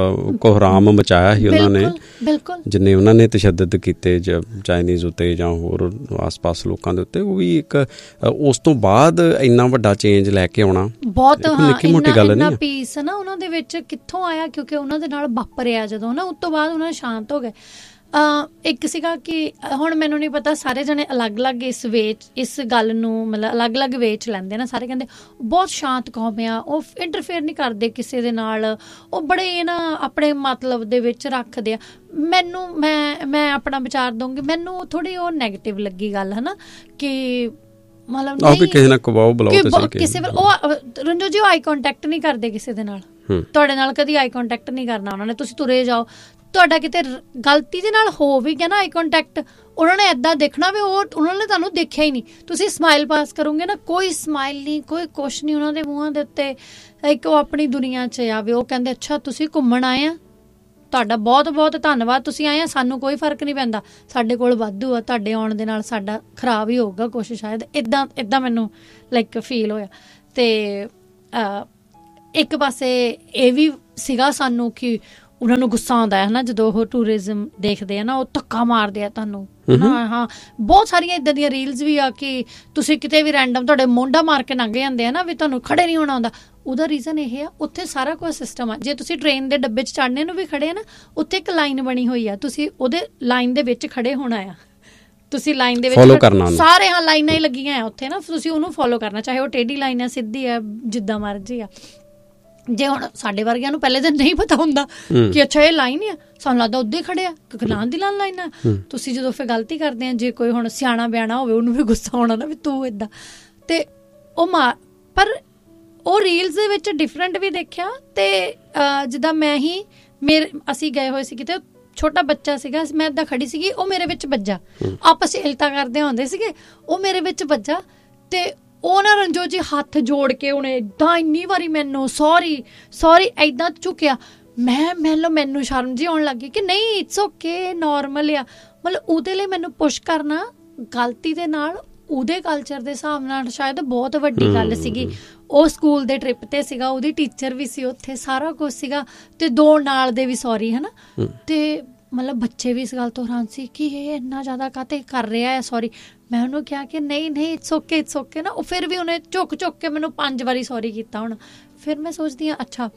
ਕੋਹਰਾਮ ਮਚਾਇਆ ਸੀ, ਉਹਨਾਂ ਨੇ ਬਿਲਕੁਲ ਜਿੰਨੇ ਉਹਨਾਂ ਨੇ ਤਸ਼ੱਦਦ ਕੀਤੇ ਚਾਈਨੀਜ਼ ਉੱਤੇ ਜਾਂ ਹੋਰ ਆਸ-ਪਾਸ ਲੋਕਾਂ ਦੇ ਉੱਤੇ, ਉਹ ਵੀ ਇੱਕ ਉਸ ਤੋਂ ਬਾਅਦ ਇੰਨਾ ਵੱਡਾ ਚੇਂਜ ਲੈ ਕੇ ਆਉਣਾ ਬਹੁਤ ਨਿੱਕੀ ਮੋਟੀ ਗੱਲ ਨਹੀਂ। ਇੰਨਾ ਪੀਸ ਨਾ ਉਹਨਾਂ ਦੇ ਵਿੱਚ ਕਿੱਥੋਂ ਆਇਆ, ਕਿਉਂਕਿ ਉਹਨਾਂ ਦੇ ਨਾਲ ਵਾਪਰਿਆ ਜਦੋਂ ਨਾ, ਉਸ ਤੋਂ ਬਾਅਦ ਉਹਨਾਂ ਸ਼ਾਂਤ ਹੋ ਗਏ। ਇੱਕ ਸੀਗਾ ਕਿ ਹੁਣ ਮੈਨੂੰ ਨਹੀਂ ਪਤਾ, ਸਾਰੇ ਜਣੇ ਅਲੱਗ-ਅਲੱਗ ਇਸ ਵੇਚ ਇਸ ਗੱਲ ਨੂੰ ਮਤਲਬ ਅਲੱਗ-ਅਲੱਗ ਵੇਚ ਲੈਂਦੇ ਨਾ। ਸਾਰੇ ਕਹਿੰਦੇ ਬਹੁਤ ਸ਼ਾਂਤ ਕੌਮ ਆ, ਉਹ ਇੰਟਰਫੇਅਰ ਨਹੀਂ ਕਰਦੇ ਕਿਸੇ ਦੇ ਨਾਲ, ਉਹ ਬੜੇ ਨਾ ਆਪਣੇ ਮਤਲਬ ਦੇ ਵਿੱਚ ਰੱਖਦੇ ਆ। ਮੈਨੂੰ ਮੈਂ ਮੈਂ ਆਪਣਾ ਵਿਚਾਰ ਦਊਂਗੀ, ਮੈਨੂੰ ਥੋੜ੍ਹੀ ਉਹ ਨੈਗੇਟਿਵ ਲੱਗੀ ਗੱਲ, ਹੈ ਨਾ, ਕਿ ਮਤਲਬ ਨਹੀਂ ਕਿਸੇ ਨਾਲ ਕਵਾਓ ਬੁਲਾਓ, ਕਿਸੇ ਵੇਲੇ ਉਹ ਰੰਜੋ ਜੀ ਉਹ ਆਈ ਕੰਟੈਕਟ ਨਹੀਂ ਕਰਦੇ ਕਿਸੇ ਦੇ ਨਾਲ, ਤੁਹਾਡੇ ਨਾਲ ਕਦੀ ਆਈ ਕੰਟੈਕਟ ਨਹੀਂ ਕਰਨਾ ਉਹਨਾਂ ਨੇ। ਤੁਸੀਂ ਤੁਰੇ ਜਾਓ, ਤੁਹਾਡਾ ਕਿਤੇ ਗਲਤੀ ਦੇ ਨਾਲ ਹੋ ਵੀ ਗਿਆ ਨਾ ਆਈ ਕੰਟੈਕਟ, ਉਹਨਾਂ ਨੇ ਇੱਦਾਂ ਦੇਖਣਾ ਵੀ ਉਹ ਉਹਨਾਂ ਨੇ ਤੁਹਾਨੂੰ ਦੇਖਿਆ ਹੀ ਨਹੀਂ। ਤੁਸੀਂ ਸਮਾਈਲ ਪਾਸ ਕਰੋਗੇ ਨਾ, ਕੋਈ ਸਮਾਈਲ ਨਹੀਂ, ਕੋਈ ਕੁਛ ਨਹੀਂ ਉਹਨਾਂ ਦੇ ਮੂੰਹਾਂ ਦੇ ਉੱਤੇ। ਇੱਕ ਉਹ ਆਪਣੀ ਦੁਨੀਆ 'ਚ ਆ ਵੀ ਉਹ ਕਹਿੰਦੇ ਅੱਛਾ ਤੁਸੀਂ ਘੁੰਮਣ ਆਏ ਆ, ਤੁਹਾਡਾ ਬਹੁਤ ਬਹੁਤ ਧੰਨਵਾਦ, ਤੁਸੀਂ ਆਏ ਆ, ਸਾਨੂੰ ਕੋਈ ਫਰਕ ਨਹੀਂ ਪੈਂਦਾ, ਸਾਡੇ ਕੋਲ ਵਾਧੂ ਆ, ਤੁਹਾਡੇ ਆਉਣ ਦੇ ਨਾਲ ਸਾਡਾ ਖਰਾਬ ਹੀ ਹੋਊਗਾ ਕੁਛ ਸ਼ਾਇਦ, ਇੱਦਾਂ ਇੱਦਾਂ ਮੈਨੂੰ ਲਾਈਕ ਫੀਲ ਹੋਇਆ। ਅਤੇ ਇੱਕ ਪਾਸੇ ਇਹ ਵੀ ਸੀਗਾ ਸਾਨੂੰ ਕਿ ਉਹਨਾਂ ਨੂੰ ਗੁੱਸਾ ਆਉਂਦਾ ਹੈ ਨਾ ਜਦੋਂ ਉਹ ਟੂਰਿਜ਼ਮ ਦੇਖਦੇ ਆ ਨਾ, ਉਹ ਧੱਕਾ ਮਾਰਦੇ ਆ ਤੁਹਾਨੂੰ ਨਾ। ਹਾਂ, ਬਹੁਤ ਸਾਰੀਆਂ ਇੱਦਾਂ ਦੀਆਂ ਰੀਲਸ ਵੀ ਆ ਕਿ ਤੁਸੀਂ ਕਿਤੇ ਵੀ ਰੈਂਡਮ ਤੁਹਾਡੇ ਮੋਢਾ ਮਾਰ ਕੇ ਲੰਘ ਜਾਂਦੇ ਆ ਨਾ, ਵੀ ਤੁਹਾਨੂੰ ਖੜੇ ਨਹੀਂ ਹੋਣਾ ਆਉਂਦਾ। ਉਹਦਾ ਰੀਜ਼ਨ ਇਹ ਆ, ਉੱਥੇ ਸਾਰਾ ਕੁਝ ਸਿਸਟਮ ਆ। ਜੇ ਤੁਸੀਂ ਟ੍ਰੇਨ ਦੇ ਡੱਬੇ 'ਚ ਚੜ੍ਹਨੇ ਨੂੰ ਵੀ ਖੜੇ ਆ ਨਾ, ਉੱਥੇ ਇੱਕ ਲਾਈਨ ਬਣੀ ਹੋਈ ਆ, ਤੁਸੀਂ ਉਹਦੇ ਲਾਈਨ ਦੇ ਵਿੱਚ ਖੜੇ ਹੋਣਾ ਆ, ਤੁਸੀਂ ਲਾਈਨ ਦੇ ਵਿੱਚ ਸਾਰੇ, ਹਾਂ ਲਾਈਨਾਂ ਹੀ ਲੱਗੀਆਂ ਆ ਉੱਥੇ ਨਾ, ਤੁਸੀਂ ਉਹਨੂੰ ਫੋਲੋ ਕਰਨਾ, ਚਾਹੇ ਉਹ ਟੇਢੀ ਲਾਈਨ ਆ, ਸਿੱਧੀ ਆ, ਜਿੱਦਾਂ ਮਰਜ਼ੀ ਆ। ਜੇ ਹੁਣ ਸਾਡੇ ਵਰਗਿਆਂ ਨੂੰ ਪਹਿਲੇ ਦਿਨ ਨਹੀਂ ਪਤਾ ਹੁੰਦਾ ਕਿ ਅੱਛਾ ਇਹ ਲਾਈਨ ਆ, ਸਾਨੂੰ ਲੱਗਦਾ ਉੱਦਾਂ ਹੀ ਖੜੇ ਆ, ਕਿਉਂਕਿ ਲਾਉਣ ਦੀ ਲਾਉਣ ਲਾਈਨ ਆ। ਤੁਸੀਂ ਜਦੋਂ ਫਿਰ ਗਲਤੀ ਕਰਦੇ ਆ, ਜੇ ਕੋਈ ਹੁਣ ਸਿਆਣਾ ਬਿਆਣਾ ਹੋਵੇ, ਉਹਨੂੰ ਵੀ ਗੁੱਸਾ ਆਉਣਾ ਨਾ ਵੀ ਤੂੰ ਏਦਾਂ, ਤੇ ਉਹ ਮਾਰ। ਪਰ ਉਹ ਰੀਲਸ ਦੇ ਵਿੱਚ ਡਿਫਰੈਂਟ ਵੀ ਦੇਖਿਆ। ਤੇ ਜਿੱਦਾਂ ਮੈਂ ਹੀ ਮੇਰੇ ਅਸੀਂ ਗਏ ਹੋਏ ਸੀ ਕਿਤੇ, ਛੋਟਾ ਬੱਚਾ ਸੀਗਾ, ਮੈਂ ਏਦਾਂ ਖੜੀ ਸੀਗੀ, ਉਹ ਮੇਰੇ ਵਿੱਚ ਵੱਜਾ, ਆਪਸ ਹਿਲਤਾ ਕਰਦੇ ਹੁੰਦੇ ਸੀਗੇ, ਉਹ ਮੇਰੇ ਵਿੱਚ ਵੱਜਾ। ਤੇ ਉਹ ਨਾ ਰਣਜੋਤ ਜੀ ਹੱਥ ਜੋੜ ਕੇ ਉਹਨੇ ਏਦਾਂ ਇੰਨੀ ਵਾਰੀ ਮੈਨੂੰ ਸੌਰੀ ਸੌਰੀ ਏਦਾਂ ਝੁਕਿਆ। ਮੈਂ ਮੈਨੂੰ ਮੈਨੂੰ ਸ਼ਰਮ ਜਿਹੀ ਆਉਣ ਲੱਗ ਗਈ ਕਿ ਨਹੀਂ ਇਟਸ ਓਕੇ, ਨੋਰਮਲ ਆ। ਮਤਲਬ ਉਹਦੇ ਲਈ ਮੈਨੂੰ ਪੁਸ਼ ਕਰਨਾ ਗਲਤੀ ਦੇ ਨਾਲ, ਉਹਦੇ ਕਲਚਰ ਦੇ ਹਿਸਾਬ ਨਾਲ ਸ਼ਾਇਦ ਬਹੁਤ ਵੱਡੀ ਗੱਲ ਸੀਗੀ। ਉਹ ਸਕੂਲ ਦੇ ਟ੍ਰਿਪ ਤੇ ਸੀਗਾ, ਉਹਦੀ ਟੀਚਰ ਵੀ ਸੀ ਉੱਥੇ, ਸਾਰਾ ਕੁਛ ਸੀਗਾ, ਤੇ ਦੋ ਨਾਲ ਦੇ ਵੀ ਸੌਰੀ ਹੈ ਨਾ। ਤੇ ਮਤਲਬ ਬੱਚੇ ਵੀ ਇਸ ਗੱਲ ਤੋਂ ਹੈਰਾਨ ਸੀ ਕਿ ਇਹ ਇੰਨਾ ਜ਼ਿਆਦਾ ਕਾਹਤੇ ਕਰ ਰਿਹਾ ਹੈ ਸੌਰੀ। ਮੈਂ ਉਹਨੂੰ ਕਿਹਾ ਕਿ ਨਹੀਂ ਨਹੀਂ ਇਟਸ ਓਕੇ ਇਟਸ ਓਕੇ ਨਾ। ਉਹ ਫਿਰ ਵੀ ਉਹਨੇ ਝੁੱਕ ਝੁੱਕ ਕੇ ਮੈਨੂੰ ਪੰਜ ਵਾਰੀ ਸੌਰੀ ਕੀਤਾ। ਹੁਣ ਫਿਰ ਮੈਂ ਸੋਚਦੀ ਹਾਂ, ਅੱਛਾ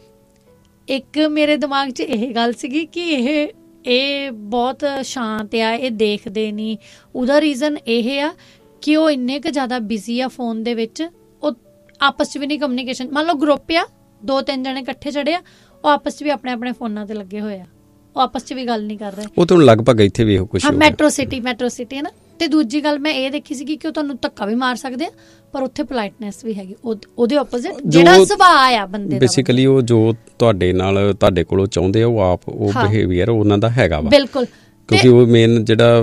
ਇੱਕ ਮੇਰੇ ਦਿਮਾਗ 'ਚ ਇਹ ਗੱਲ ਸੀਗੀ ਕਿ ਇਹ ਇਹ ਬਹੁਤ ਸ਼ਾਂਤ ਆ, ਇਹ ਦੇਖਦੇ ਨਹੀਂ। ਉਹਦਾ ਰੀਜ਼ਨ ਇਹ ਆ ਕਿ ਉਹ ਇੰਨੇ ਕੁ ਜ਼ਿਆਦਾ ਬਿਜ਼ੀ ਆ ਫੋਨ ਦੇ ਵਿੱਚ, ਉਹ ਆਪਸ 'ਚ ਵੀ ਨਹੀਂ ਕਮਿਊਨੀਕੇਸ਼ਨ। ਮੰਨ ਲਓ ਗਰੁੱਪ ਆ, ਦੋ ਤਿੰਨ ਜਣੇ ਇਕੱਠੇ ਚੜੇ ਆ, ਉਹ ਆਪਸ 'ਚ ਵੀ ਆਪਣੇ ਆਪਣੇ ਫੋਨਾਂ ਤੇ ਲੱਗੇ ਹੋਏ ਆ, ਉਹ ਆਪਸ 'ਚ ਵੀ ਗੱਲ ਨਹੀਂ ਕਰ ਰਹੇ। ਉਹ ਤੁਹਾਨੂੰ ਲਗਭਗ ਇੱਥੇ ਵੀ ਇਹੋ ਕੁਛ, ਹਾਂ ਮੈਟਰੋ ਸਿਟੀ ਮੈਟਰੋ ਸਿਟੀ ਹੈ ਨਾ। ਤੇ ਦੂਜੀ ਗੱਲ ਮੈਂ ਇਹ ਦੇਖੀ ਸੀਗੀ ਕਿ ਉਹ ਤੁਹਾਨੂੰ ਧੱਕਾ ਵੀ ਮਾਰ ਸਕਦੇ ਆ, ਪਰ ਉੱਥੇ ਪੋਲਾਈਟਨੈਸ ਵੀ ਹੈਗੀ, ਉਹਦੇ ਆਪੋਜ਼ਿਟ ਜਿਹੜਾ ਸੁਭਾਅ ਆ ਬੰਦੇ ਦਾ। ਬੇਸਿਕਲੀ ਉਹ ਜੋ ਤੁਹਾਡੇ ਨਾਲ ਤੁਹਾਡੇ ਕੋਲੋਂ ਚਾਹੁੰਦੇ ਆ, ਉਹ ਆਪ ਉਹ ਬਿਹੇਵੀਅਰ ਉਹਨਾਂ ਦਾ ਹੈਗਾ ਵਾ। ਬਿਲਕੁਲ, ਕਿਉਂਕਿ ਉਹ ਮੇਨ ਜਿਹੜਾ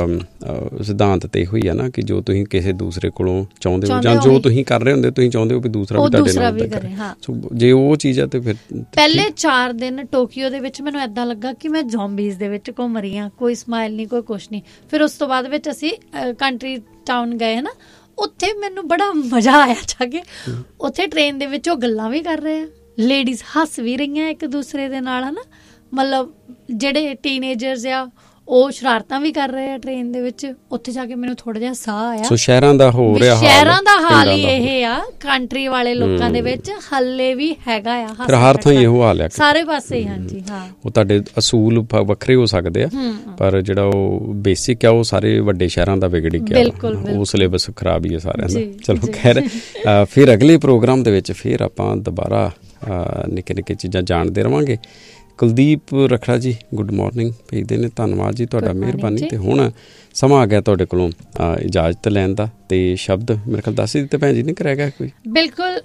ਸਿਧਾਂਤ ਤੇ ਹੋਈ ਆ ਨਾ ਕਿ ਜੋ ਤੁਸੀਂ ਕਿਸੇ ਦੂਸਰੇ ਕੋਲੋਂ ਚਾਹੁੰਦੇ ਹੋ ਜਾਂ ਜੋ ਤੁਸੀਂ ਕਰ ਰਹੇ ਹੁੰਦੇ, ਤੁਸੀਂ ਚਾਹੁੰਦੇ ਹੋ ਵੀ ਦੂਸਰਾ ਵੀ ਤੁਹਾਡੇ ਨਾਲ ਕਰੇ। ਸੋ ਜੇ ਉਹ ਚੀਜ਼ ਆ ਤੇ ਫਿਰ ਪਹਿਲੇ ਚਾਰ ਦਿਨ ਟੋਕੀਓ ਦੇ ਵਿੱਚ ਮੈਨੂੰ ਏਦਾਂ ਲੱਗਾ ਕਿ ਮੈਂ ਜ਼ੋਂਬੀਜ਼ ਦੇ ਵਿੱਚ ਘੁੰਮ ਰਹੀ ਹਾਂ, ਕੋਈ ਸਮਾਈਲ ਨਹੀਂ, ਕੋਈ ਕੁਛ ਨਹੀਂ। ਫਿਰ ਉਸ ਤੋਂ ਬਾਅਦ ਵਿੱਚ ਅਸੀਂ ਕੰਟਰੀ ਟਾਊਨ ਗਏ ਨਾ, ਉੱਥੇ ਮੈਨੂੰ ਬੜਾ ਮਜ਼ਾ ਆਇਆ ਜਾ ਕੇ। ਉੱਥੇ ਟ੍ਰੇਨ ਦੇ ਵਿੱਚ ਉਹ ਗੱਲਾਂ ਵੀ ਕਰ ਰਹੇ ਆ, ਲੇਡੀਜ਼ ਹੱਸ ਵੀ ਰਹੀਆਂ ਇੱਕ ਦੂਸਰੇ ਦੇ ਨਾਲ, ਹੈ ਨਾ। ਮਤਲਬ ਜਿਹੜੇ ਟੀਨੇਜਰਸ ਆ ਉਹ ਸ਼ਰਾਰਤਾਂ ਵੀ ਕਰ ਰਹੇ ਆ ਟ੍ਰੇਨ ਦੇ ਵਿੱਚ। ਉੱਥੇ ਜਾ ਕੇ ਮੈਨੂੰ ਥੋੜਾ ਜਿਹਾ ਸਾਹ ਆਇਆ। ਸੋ ਸ਼ਹਿਰਾਂ ਦਾ ਹੋ ਰਿਹਾ ਹਾਲ, ਸ਼ਹਿਰਾਂ ਦਾ ਹਾਲ ਹੀ ਇਹ ਆ, ਕੰਟਰੀ ਵਾਲੇ ਲੋਕਾਂ ਦੇ ਵਿੱਚ ਹੱਲੇ ਵੀ ਹੈਗਾ ਆ। ਫਿਰ ਹਰ ਥਾਂ ਇਹੋ ਹਾਲ ਆ, ਸਾਰੇ ਪਾਸੇ ਹੀ। ਹਾਂਜੀ ਹਾਂ, ਉਹ ਤੁਹਾਡੇ ਅਸੂਲ ਵੱਖਰੇ ਹੋ ਸਕਦੇ ਆ, ਪਰ ਜਿਹੜਾ ਉਹ ਬੇਸਿਕ ਆ ਉਹ ਸਾਰੇ ਵੱਡੇ ਸ਼ਹਿਰਾਂ ਦਾ ਵਿਗੜ ਗਿਆ। ਉਹ ਸਿਲੇਬਸ ਖਰਾਬ ਹੀ ਆ ਸਾਰਿਆਂ ਦਾ। ਚਲੋ ਖੈਰ, ਫਿਰ ਅਗਲੇ ਪ੍ਰੋਗਰਾਮ ਦੇ ਵਿੱਚ ਫਿਰ ਆਪਾਂ ਦੁਬਾਰਾ ਨਿੱਕੇ ਨਿੱਕੇ ਚੀਜ਼ਾਂ ਜਾਣਦੇ ਰਵਾਂਗੇ। ਕੁਲਦੀਪ ਰਖੜਾ ਜੀ, ਗੁੱਡ ਮਾਰਨਿੰਗ ਭੇਜਦੇ ਨੇ, ਧੰਨਵਾਦ ਜੀ ਤੁਹਾਡਾ, ਮਿਹਰਬਾਨੀ। ਤੇ ਹੁਣ ਸਮਾਂ ਆ ਗਿਆ ਤੁਹਾਡੇ ਕੋਲੋਂ ਇਜਾਜ਼ਤ ਲੈਣ ਦਾ, ਤੇ ਸ਼ਬਦ ਮੇਰੇ ਖਿਆਲ ਦੱਸ ਹੀ ਦਿੱਤੇ ਭੈਣ ਜੀ ਨੇ, ਕਰਿਆ ਗਿਆ ਕੋਈ? ਬਿਲਕੁਲ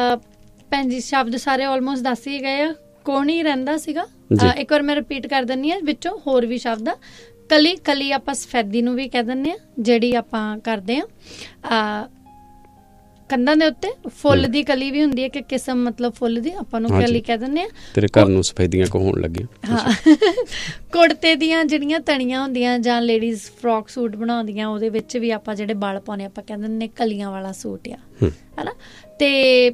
ਭੈਣ ਜੀ, ਸ਼ਬਦ ਸਾਰੇ ਆਲਮੋਸਟ ਦੱਸ ਹੀ ਗਏ ਆ। ਕੌਣ ਹੀ ਰਹਿੰਦਾ ਸੀਗਾ, ਇੱਕ ਵਾਰ ਮੈਂ ਰਿਪੀਟ ਕਰ ਦਿੰਦੀ ਹਾਂ, ਵਿੱਚੋਂ ਹੋਰ ਵੀ ਸ਼ਬਦ ਆ। ਕਲੀ, ਕਲੀ ਆਪਾਂ ਸਫੈਦੀ ਨੂੰ ਵੀ ਕਹਿ ਦਿੰਦੇ ਹਾਂ, ਜਿਹੜੀ ਆਪਾਂ ਕਰਦੇ ਹਾਂ ਕੰਧਾਂ ਦੇ ਉੱਤੇ। ਫੁੱਲ ਦੀ ਕਲੀ ਵੀ ਹੁੰਦੀ ਹੈ ਕਿ ਕਿਸਮ, ਮਤਲਬ ਫੁੱਲ ਦੀ, ਆਪਾਂ ਨੂੰ ਕਲੀ ਕਹਿ ਦਿੰਦੇ ਆ। ਤੇਰੇ ਘਰ ਨੂੰ ਸਫੈਦੀਆਂ ਕੋ ਹੋਣ ਲੱਗੇ। ਹਾਂ, ਕੁੜਤੇ ਦੀਆਂ ਜਿਹੜੀਆਂ ਤਣੀਆਂ ਹੁੰਦੀਆਂ ਜਾਂ ਲੇਡੀਜ਼ ਫਰੋਕ ਸੂਟ ਬਣਾਉਂਦੀਆਂ, ਉਹਦੇ ਵਿੱਚ ਵੀ ਆਪਾਂ ਜਿਹੜੇ ਬਲ ਪਾਉਂਦੇ ਆਪਾਂ ਕਹਿ ਦਿੰਦੇ ਕਲੀਆਂ ਵਾਲਾ ਸੂਟ ਆ, ਹੈ ਨਾ। ਤੇ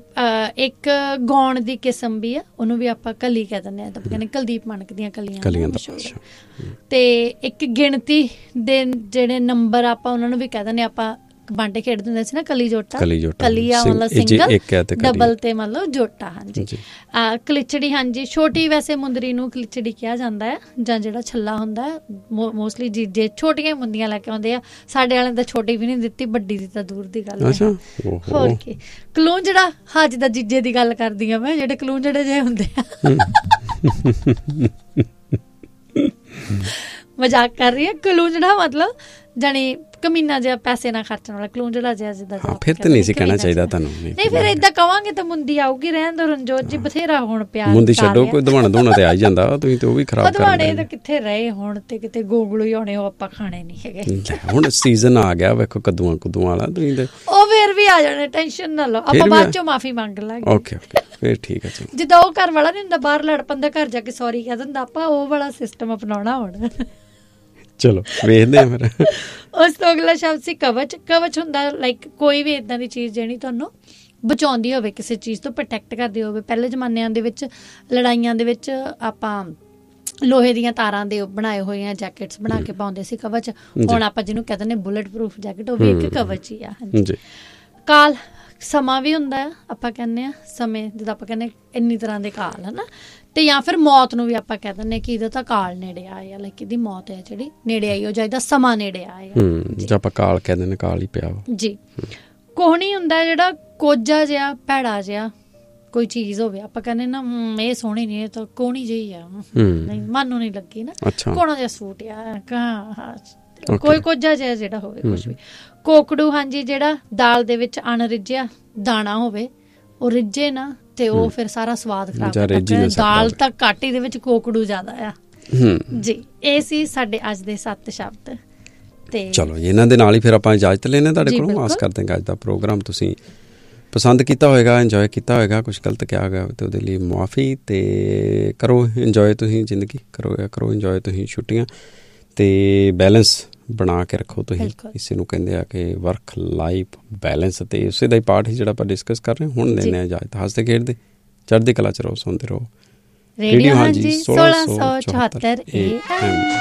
ਇੱਕ ਗਾਉਣ ਦੀ ਕਿਸਮ ਵੀ ਆ, ਉਹਨੂੰ ਵੀ ਆਪਾਂ ਕਲੀ ਕਹਿ ਦਿੰਦੇ ਆ, ਤਾਂ ਕਹਿੰਦੇ ਕੁਲਦੀਪ ਮਾਣਕ ਦੀਆਂ ਕਲੀਆਂ ਮਸ਼ਹੂਰ। ਤੇ ਇੱਕ ਗਿਣਤੀ ਦੇ ਜਿਹੜੇ ਨੰਬਰ ਆਪਾਂ ਉਹਨਾਂ ਨੂੰ ਵੀ ਕਹਿ ਦਿੰਦੇ ਆਪਾਂ, ਬਾਂਟੇ ਖੇਡਦੇ ਹੁੰਦੇ ਸੀ ਨਾ, ਕਲੀ ਜੋਟਾ, ਕਲੀਆ ਮਤਲਬ ਸਿੰਗਲ, ਡਬਲ ਤੇ ਮਤਲਬ ਜੋਟਾ। ਹਾਂਜੀ, ਕਲਿਚੜੀ, ਹਾਂਜੀ ਛੋਟੀ, ਵੈਸੇ ਮੁੰਦਰੀ ਨੂੰ ਕਲਿਚੜੀ ਕਿਹਾ ਜਾਂਦਾ ਹੈ, ਜਾਂ ਜਿਹੜਾ ਛੱਲਾ ਹੁੰਦਾ ਹੈ ਮੋਸਟਲੀ ਜੀਜੇ ਛੋਟੀਆਂ ਮੁੰਦੀਆਂ ਲੈ ਕੇ ਆਉਂਦੇ ਆ। ਸਾਡੇ ਵਾਲਿਆਂ ਤਾਂ ਛੋਟੀ ਵੀ ਨਹੀਂ ਦਿੱਤੀ, ਵੱਡੀ ਦੀ ਤਾਂ ਦੂਰ ਦੀ ਗੱਲ ਹੈ। ਹੋਰ ਕੀ, ਕਲੂਨ ਜਿਹੜਾ, ਹਾਂ ਜਿੱਦਾਂ ਜੀਜੇ ਦੀ ਗੱਲ ਕਰਦੀ ਆ ਮੈਂ, ਜਿਹੜੇ ਕਲੂਨ ਜਿਹੜੇ ਜਿਹੇ ਹੁੰਦੇ ਆ, ਮਜ਼ਾਕ ਕਰ ਰਹੀ ਹੈ। ਕਲੂੰਜੜਾ ਮਤਲਬ ਜਾਣੀ ਕਮੀਨਾ ਜਿਹਾ ਪੈਸੇ ਨਾ ਖਰਚਣ ਵਾਲਾ ਕਲੂੰਜੜਾ ਜਿਹਾ ਜਿੱਦਾਂ ਫਿਰ ਤਾਂ ਨਹੀਂ ਸੀ ਕਹਿਣਾ ਚਾਹੀਦਾ ਤੁਹਾਨੂੰ ਨਹੀਂ ਫਿਰ ਏਦਾਂ ਕਵਾਂਗੇ ਤਾਂ ਮੁੰਦੀ ਆਊਗੀ ਰਹਿਣ ਦੋ ਰਣਜੋਤ ਜੀ ਬਥੇਰਾ ਹੁਣ ਪਿਆਰ ਮੁੰਦੀ ਛੱਡੋ ਕੋਈ ਦਵਾਣਾ ਦਵਾਣਾ ਤੇ ਆ ਹੀ ਜਾਂਦਾ ਤੁਸੀਂ ਤੇ ਉਹ ਵੀ ਖਰਾਬ ਕਰ ਦਵਾਣੇ ਤਾਂ ਕਿੱਥੇ ਰਹੇ ਹੁਣ ਤੇ ਕਿਤੇ ਗੋਗਲੂ ਹੀ ਹੋਣੇ ਉਹ ਆਪਾਂ ਖਾਣੇ ਨਹੀਂ ਹੈਗੇ ਹੁਣ ਸੀਜ਼ਨ ਆ ਗਿਆ ਵੇਖੋ ਕੱਦੂਆਂ ਕੁੱਦੂਆਂ ਵਾਲਾ ਤੁਸੀਂ ਤੇ ਉਹ ਫੇਰ ਵੀ ਆ ਜਾਣੇ ਟੈਨਸ਼ਨ ਨਾ ਲਓ ਆਪਾਂ ਬਾਅਦ ਚੋਂ ਮਾਫੀ ਮੰਗ ਲਾਂਗੇ ਓਕੇ ਓਕੇ ਫਿਰ ਠੀਕ ਹੈ ਜੀ ਜਿੱਦਾਂ ਉਹ ਘਰ ਵਾਲਾ ਨਹੀਂ ਹੁੰਦਾ ਬਾਹਰ ਲੜ ਪੰਦਾ ਘਰ ਜਾ ਕੇ ਸੌਰੀ ਕਹਿ ਦਿੰਦਾ ਆਪਾਂ ਉਹ ਵਾਲਾ ਸਿਸਟਮ ਅਪਣਾਉਣਾ ਹੁਣ ਚਲੋ ਵੇਖਦੇ ਆ ਫਿਰ ਉਸ ਤੋਂ ਅਗਲਾ ਸ਼ਬਦ ਸੀ ਕਵਚ ਕਵਚ ਹੁੰਦਾ ਲਾਈਕ ਕੋਈ ਵੀ ਇਦਾਂ ਦੀ ਚੀਜ਼ ਜਿਹੜੀ ਤੁਹਾਨੂੰ ਬਚਾਉਂਦੀ ਹੋਵੇ ਕਿਸੇ ਚੀਜ਼ ਤੋਂ ਪ੍ਰੋਟੈਕਟ ਕਰਦੀ ਹੋਵੇ ਪਹਿਲੇ ਜ਼ਮਾਨਿਆਂ ਦੇ ਵਿੱਚ ਲੜਾਈਆਂ ਦੇ ਵਿੱਚ ਆਪਾਂ ਲੋਹੇ ਦੀਆਂ ਤਾਰਾਂ ਦੇ ਬਣਾਏ ਹੋਏ ਆ ਜੈਕਟਸ ਬਣਾ ਕੇ ਪਾਉਂਦੇ ਸੀ ਕਵਚ ਹੁਣ ਆਪਾਂ ਜਿਹਨੂੰ ਕਹਿੰਦੇ ਨੇ ਬੁਲਟ ਪ੍ਰੂਫ ਜੈਕਟ ਉਹ ਵੀ ਇੱਕ ਕਵਚ ਹੀ ਆ ਹਾਂਜੀ ਕਾਲ ਸਮਾਂ ਵੀ ਹੁੰਦਾ ਆ ਆਪਾਂ ਕਹਿੰਦੇ ਆ ਸਮੇਂ ਜਿੱਦਾਂ ਆਪਾਂ ਕਹਿੰਦੇ ਇੰਨੀ ਤਰ੍ਹਾਂ ਦੇ ਕਾਲ ਹਨਾ ਤੇ ਜਾਂ ਫਿਰ ਮੌਤ ਨੂੰ ਵੀ ਆਪਾਂ ਕਹਿ ਦਿੰਦੇ ਕਿ ਇਹਦਾ ਤਾਂ ਕਾਲ ਨੇੜੇ ਆਇਆ ਲਾਈਕ ਇਹਦੀ ਮੌਤ ਹੈ ਜਿਹੜੀ ਨੇੜੇ ਆਈ ਹੋ ਜਾਂ ਇਹਦਾ ਸਮਾਂ ਨੇੜੇ ਆਇਆ ਜੇ ਆਪਾਂ ਕਾਲ ਕਹਿ ਦਿੰਦੇ ਕਾਲ ਹੀ ਪਿਆ ਜੀ ਕੋਹਣੀ ਹੁੰਦਾ ਜਿਹੜਾ ਕੋਝਾ ਜਿਹਾ ਭੈੜਾ ਜਿਹਾ ਕੋਈ ਚੀਜ਼ ਹੋਵੇ ਆਪਾਂ ਕਹਿੰਦੇ ਨਾ ਇਹ ਸੋਹਣੀ ਨਹੀਂ ਇਹ ਤਾਂ ਕੋਹਣੀ ਜਿਹੀ ਆ ਨਹੀਂ ਮਨ ਨੂੰ ਨਹੀਂ ਲੱਗੀ ਨਾ ਕੋਣਾ ਜਿਹਾ ਸੂਟ ਆ ਕੋਈ ਕੋਝਾ ਜਿਹਾ ਜਿਹੜਾ ਹੋਵੇ ਕੁਛ ਵੀ ਕੋਕੜੂ ਹਾਂਜੀ ਜਿਹੜਾ ਦਾਲ ਦੇ ਵਿੱਚ ਅਣਰਿੱਝਿਆ ਦਾਣਾ ਹੋਵੇ ਉਹ ਰਿੱਝੇ ਨਾ ਤੇ ਉਹ ਫਿਰ ਸਾਰਾ ਸਵਾਦ ਖਰਾਬ ਕਰਦਾ ਦਾਲ ਤਾਂ ਘੱਟ ਹੀ ਦੇ ਵਿੱਚ ਕੋਕੜੂ ਜ਼ਿਆਦਾ ਆ ਜੀ ਇਹ ਸੀ ਸਾਡੇ ਅੱਜ ਦੇ ਸੱਤ ਸ਼ਬਦ ਤੇ ਚਲੋ ਇਹਨਾਂ ਦੇ ਨਾਲ ਹੀ ਫਿਰ ਆਪਾਂ ਇਜਾਜ਼ਤ ਲੈਣੇ ਤੁਹਾਡੇ ਕੋਲੋਂ ਆਸ ਕਰਦੇ ਹਾਂ ਅੱਜ ਦਾ ਪ੍ਰੋਗਰਾਮ ਤੁਸੀਂ ਪਸੰਦ ਕੀਤਾ ਹੋਏਗਾ ਇੰਜੋਏ ਕੀਤਾ ਹੋਏਗਾ ਕੁਛ ਗਲਤ ਕਿਹਾ ਗਿਆ ਤੇ ਉਹਦੇ ਲਈ ਮੁਆਫੀ ਤੇ ਕਰੋ ਇੰਜੋਏ ਤੁਸੀਂ ਜ਼ਿੰਦਗੀ ਕਰੋ ਕਰੋ ਇੰਜੋਏ ਤੁਸੀਂ ਛੁੱਟੀਆਂ ਤੇ ਬੈਲੈਂਸ ਬਣਾ ਕੇ ਰੱਖੋ ਤੁਸੀਂ ਇਸੇ ਨੂੰ ਕਹਿੰਦੇ ਆ ਕਿ ਵਰਕ ਲਾਈਫ ਬੈਲੈਂਸ ਤੇ ਉਸੇ ਦਾ ਹੀ ਪਾਰਟ ਹੀ ਜਿਹੜਾ ਆਪਾਂ ਡਿਸਕਸ ਕਰ ਰਹੇ ਹੁਣ ਲੈਂਦੇ ਹਾਂ ਇਜਾਜ਼ਤ ਹੱਸਦੇ ਖੇਡਦੇ ਚੜ੍ਹਦੀ ਕਲਾ ਚ ਰਹੋ ਸੁਣਦੇ ਰਹੋ ਰੇਡੀਓ ਹਾਂਜੀ ਸੋਲਾਂ ਸੌ ਚੁਹੱਤਰ ਏ ਐਮ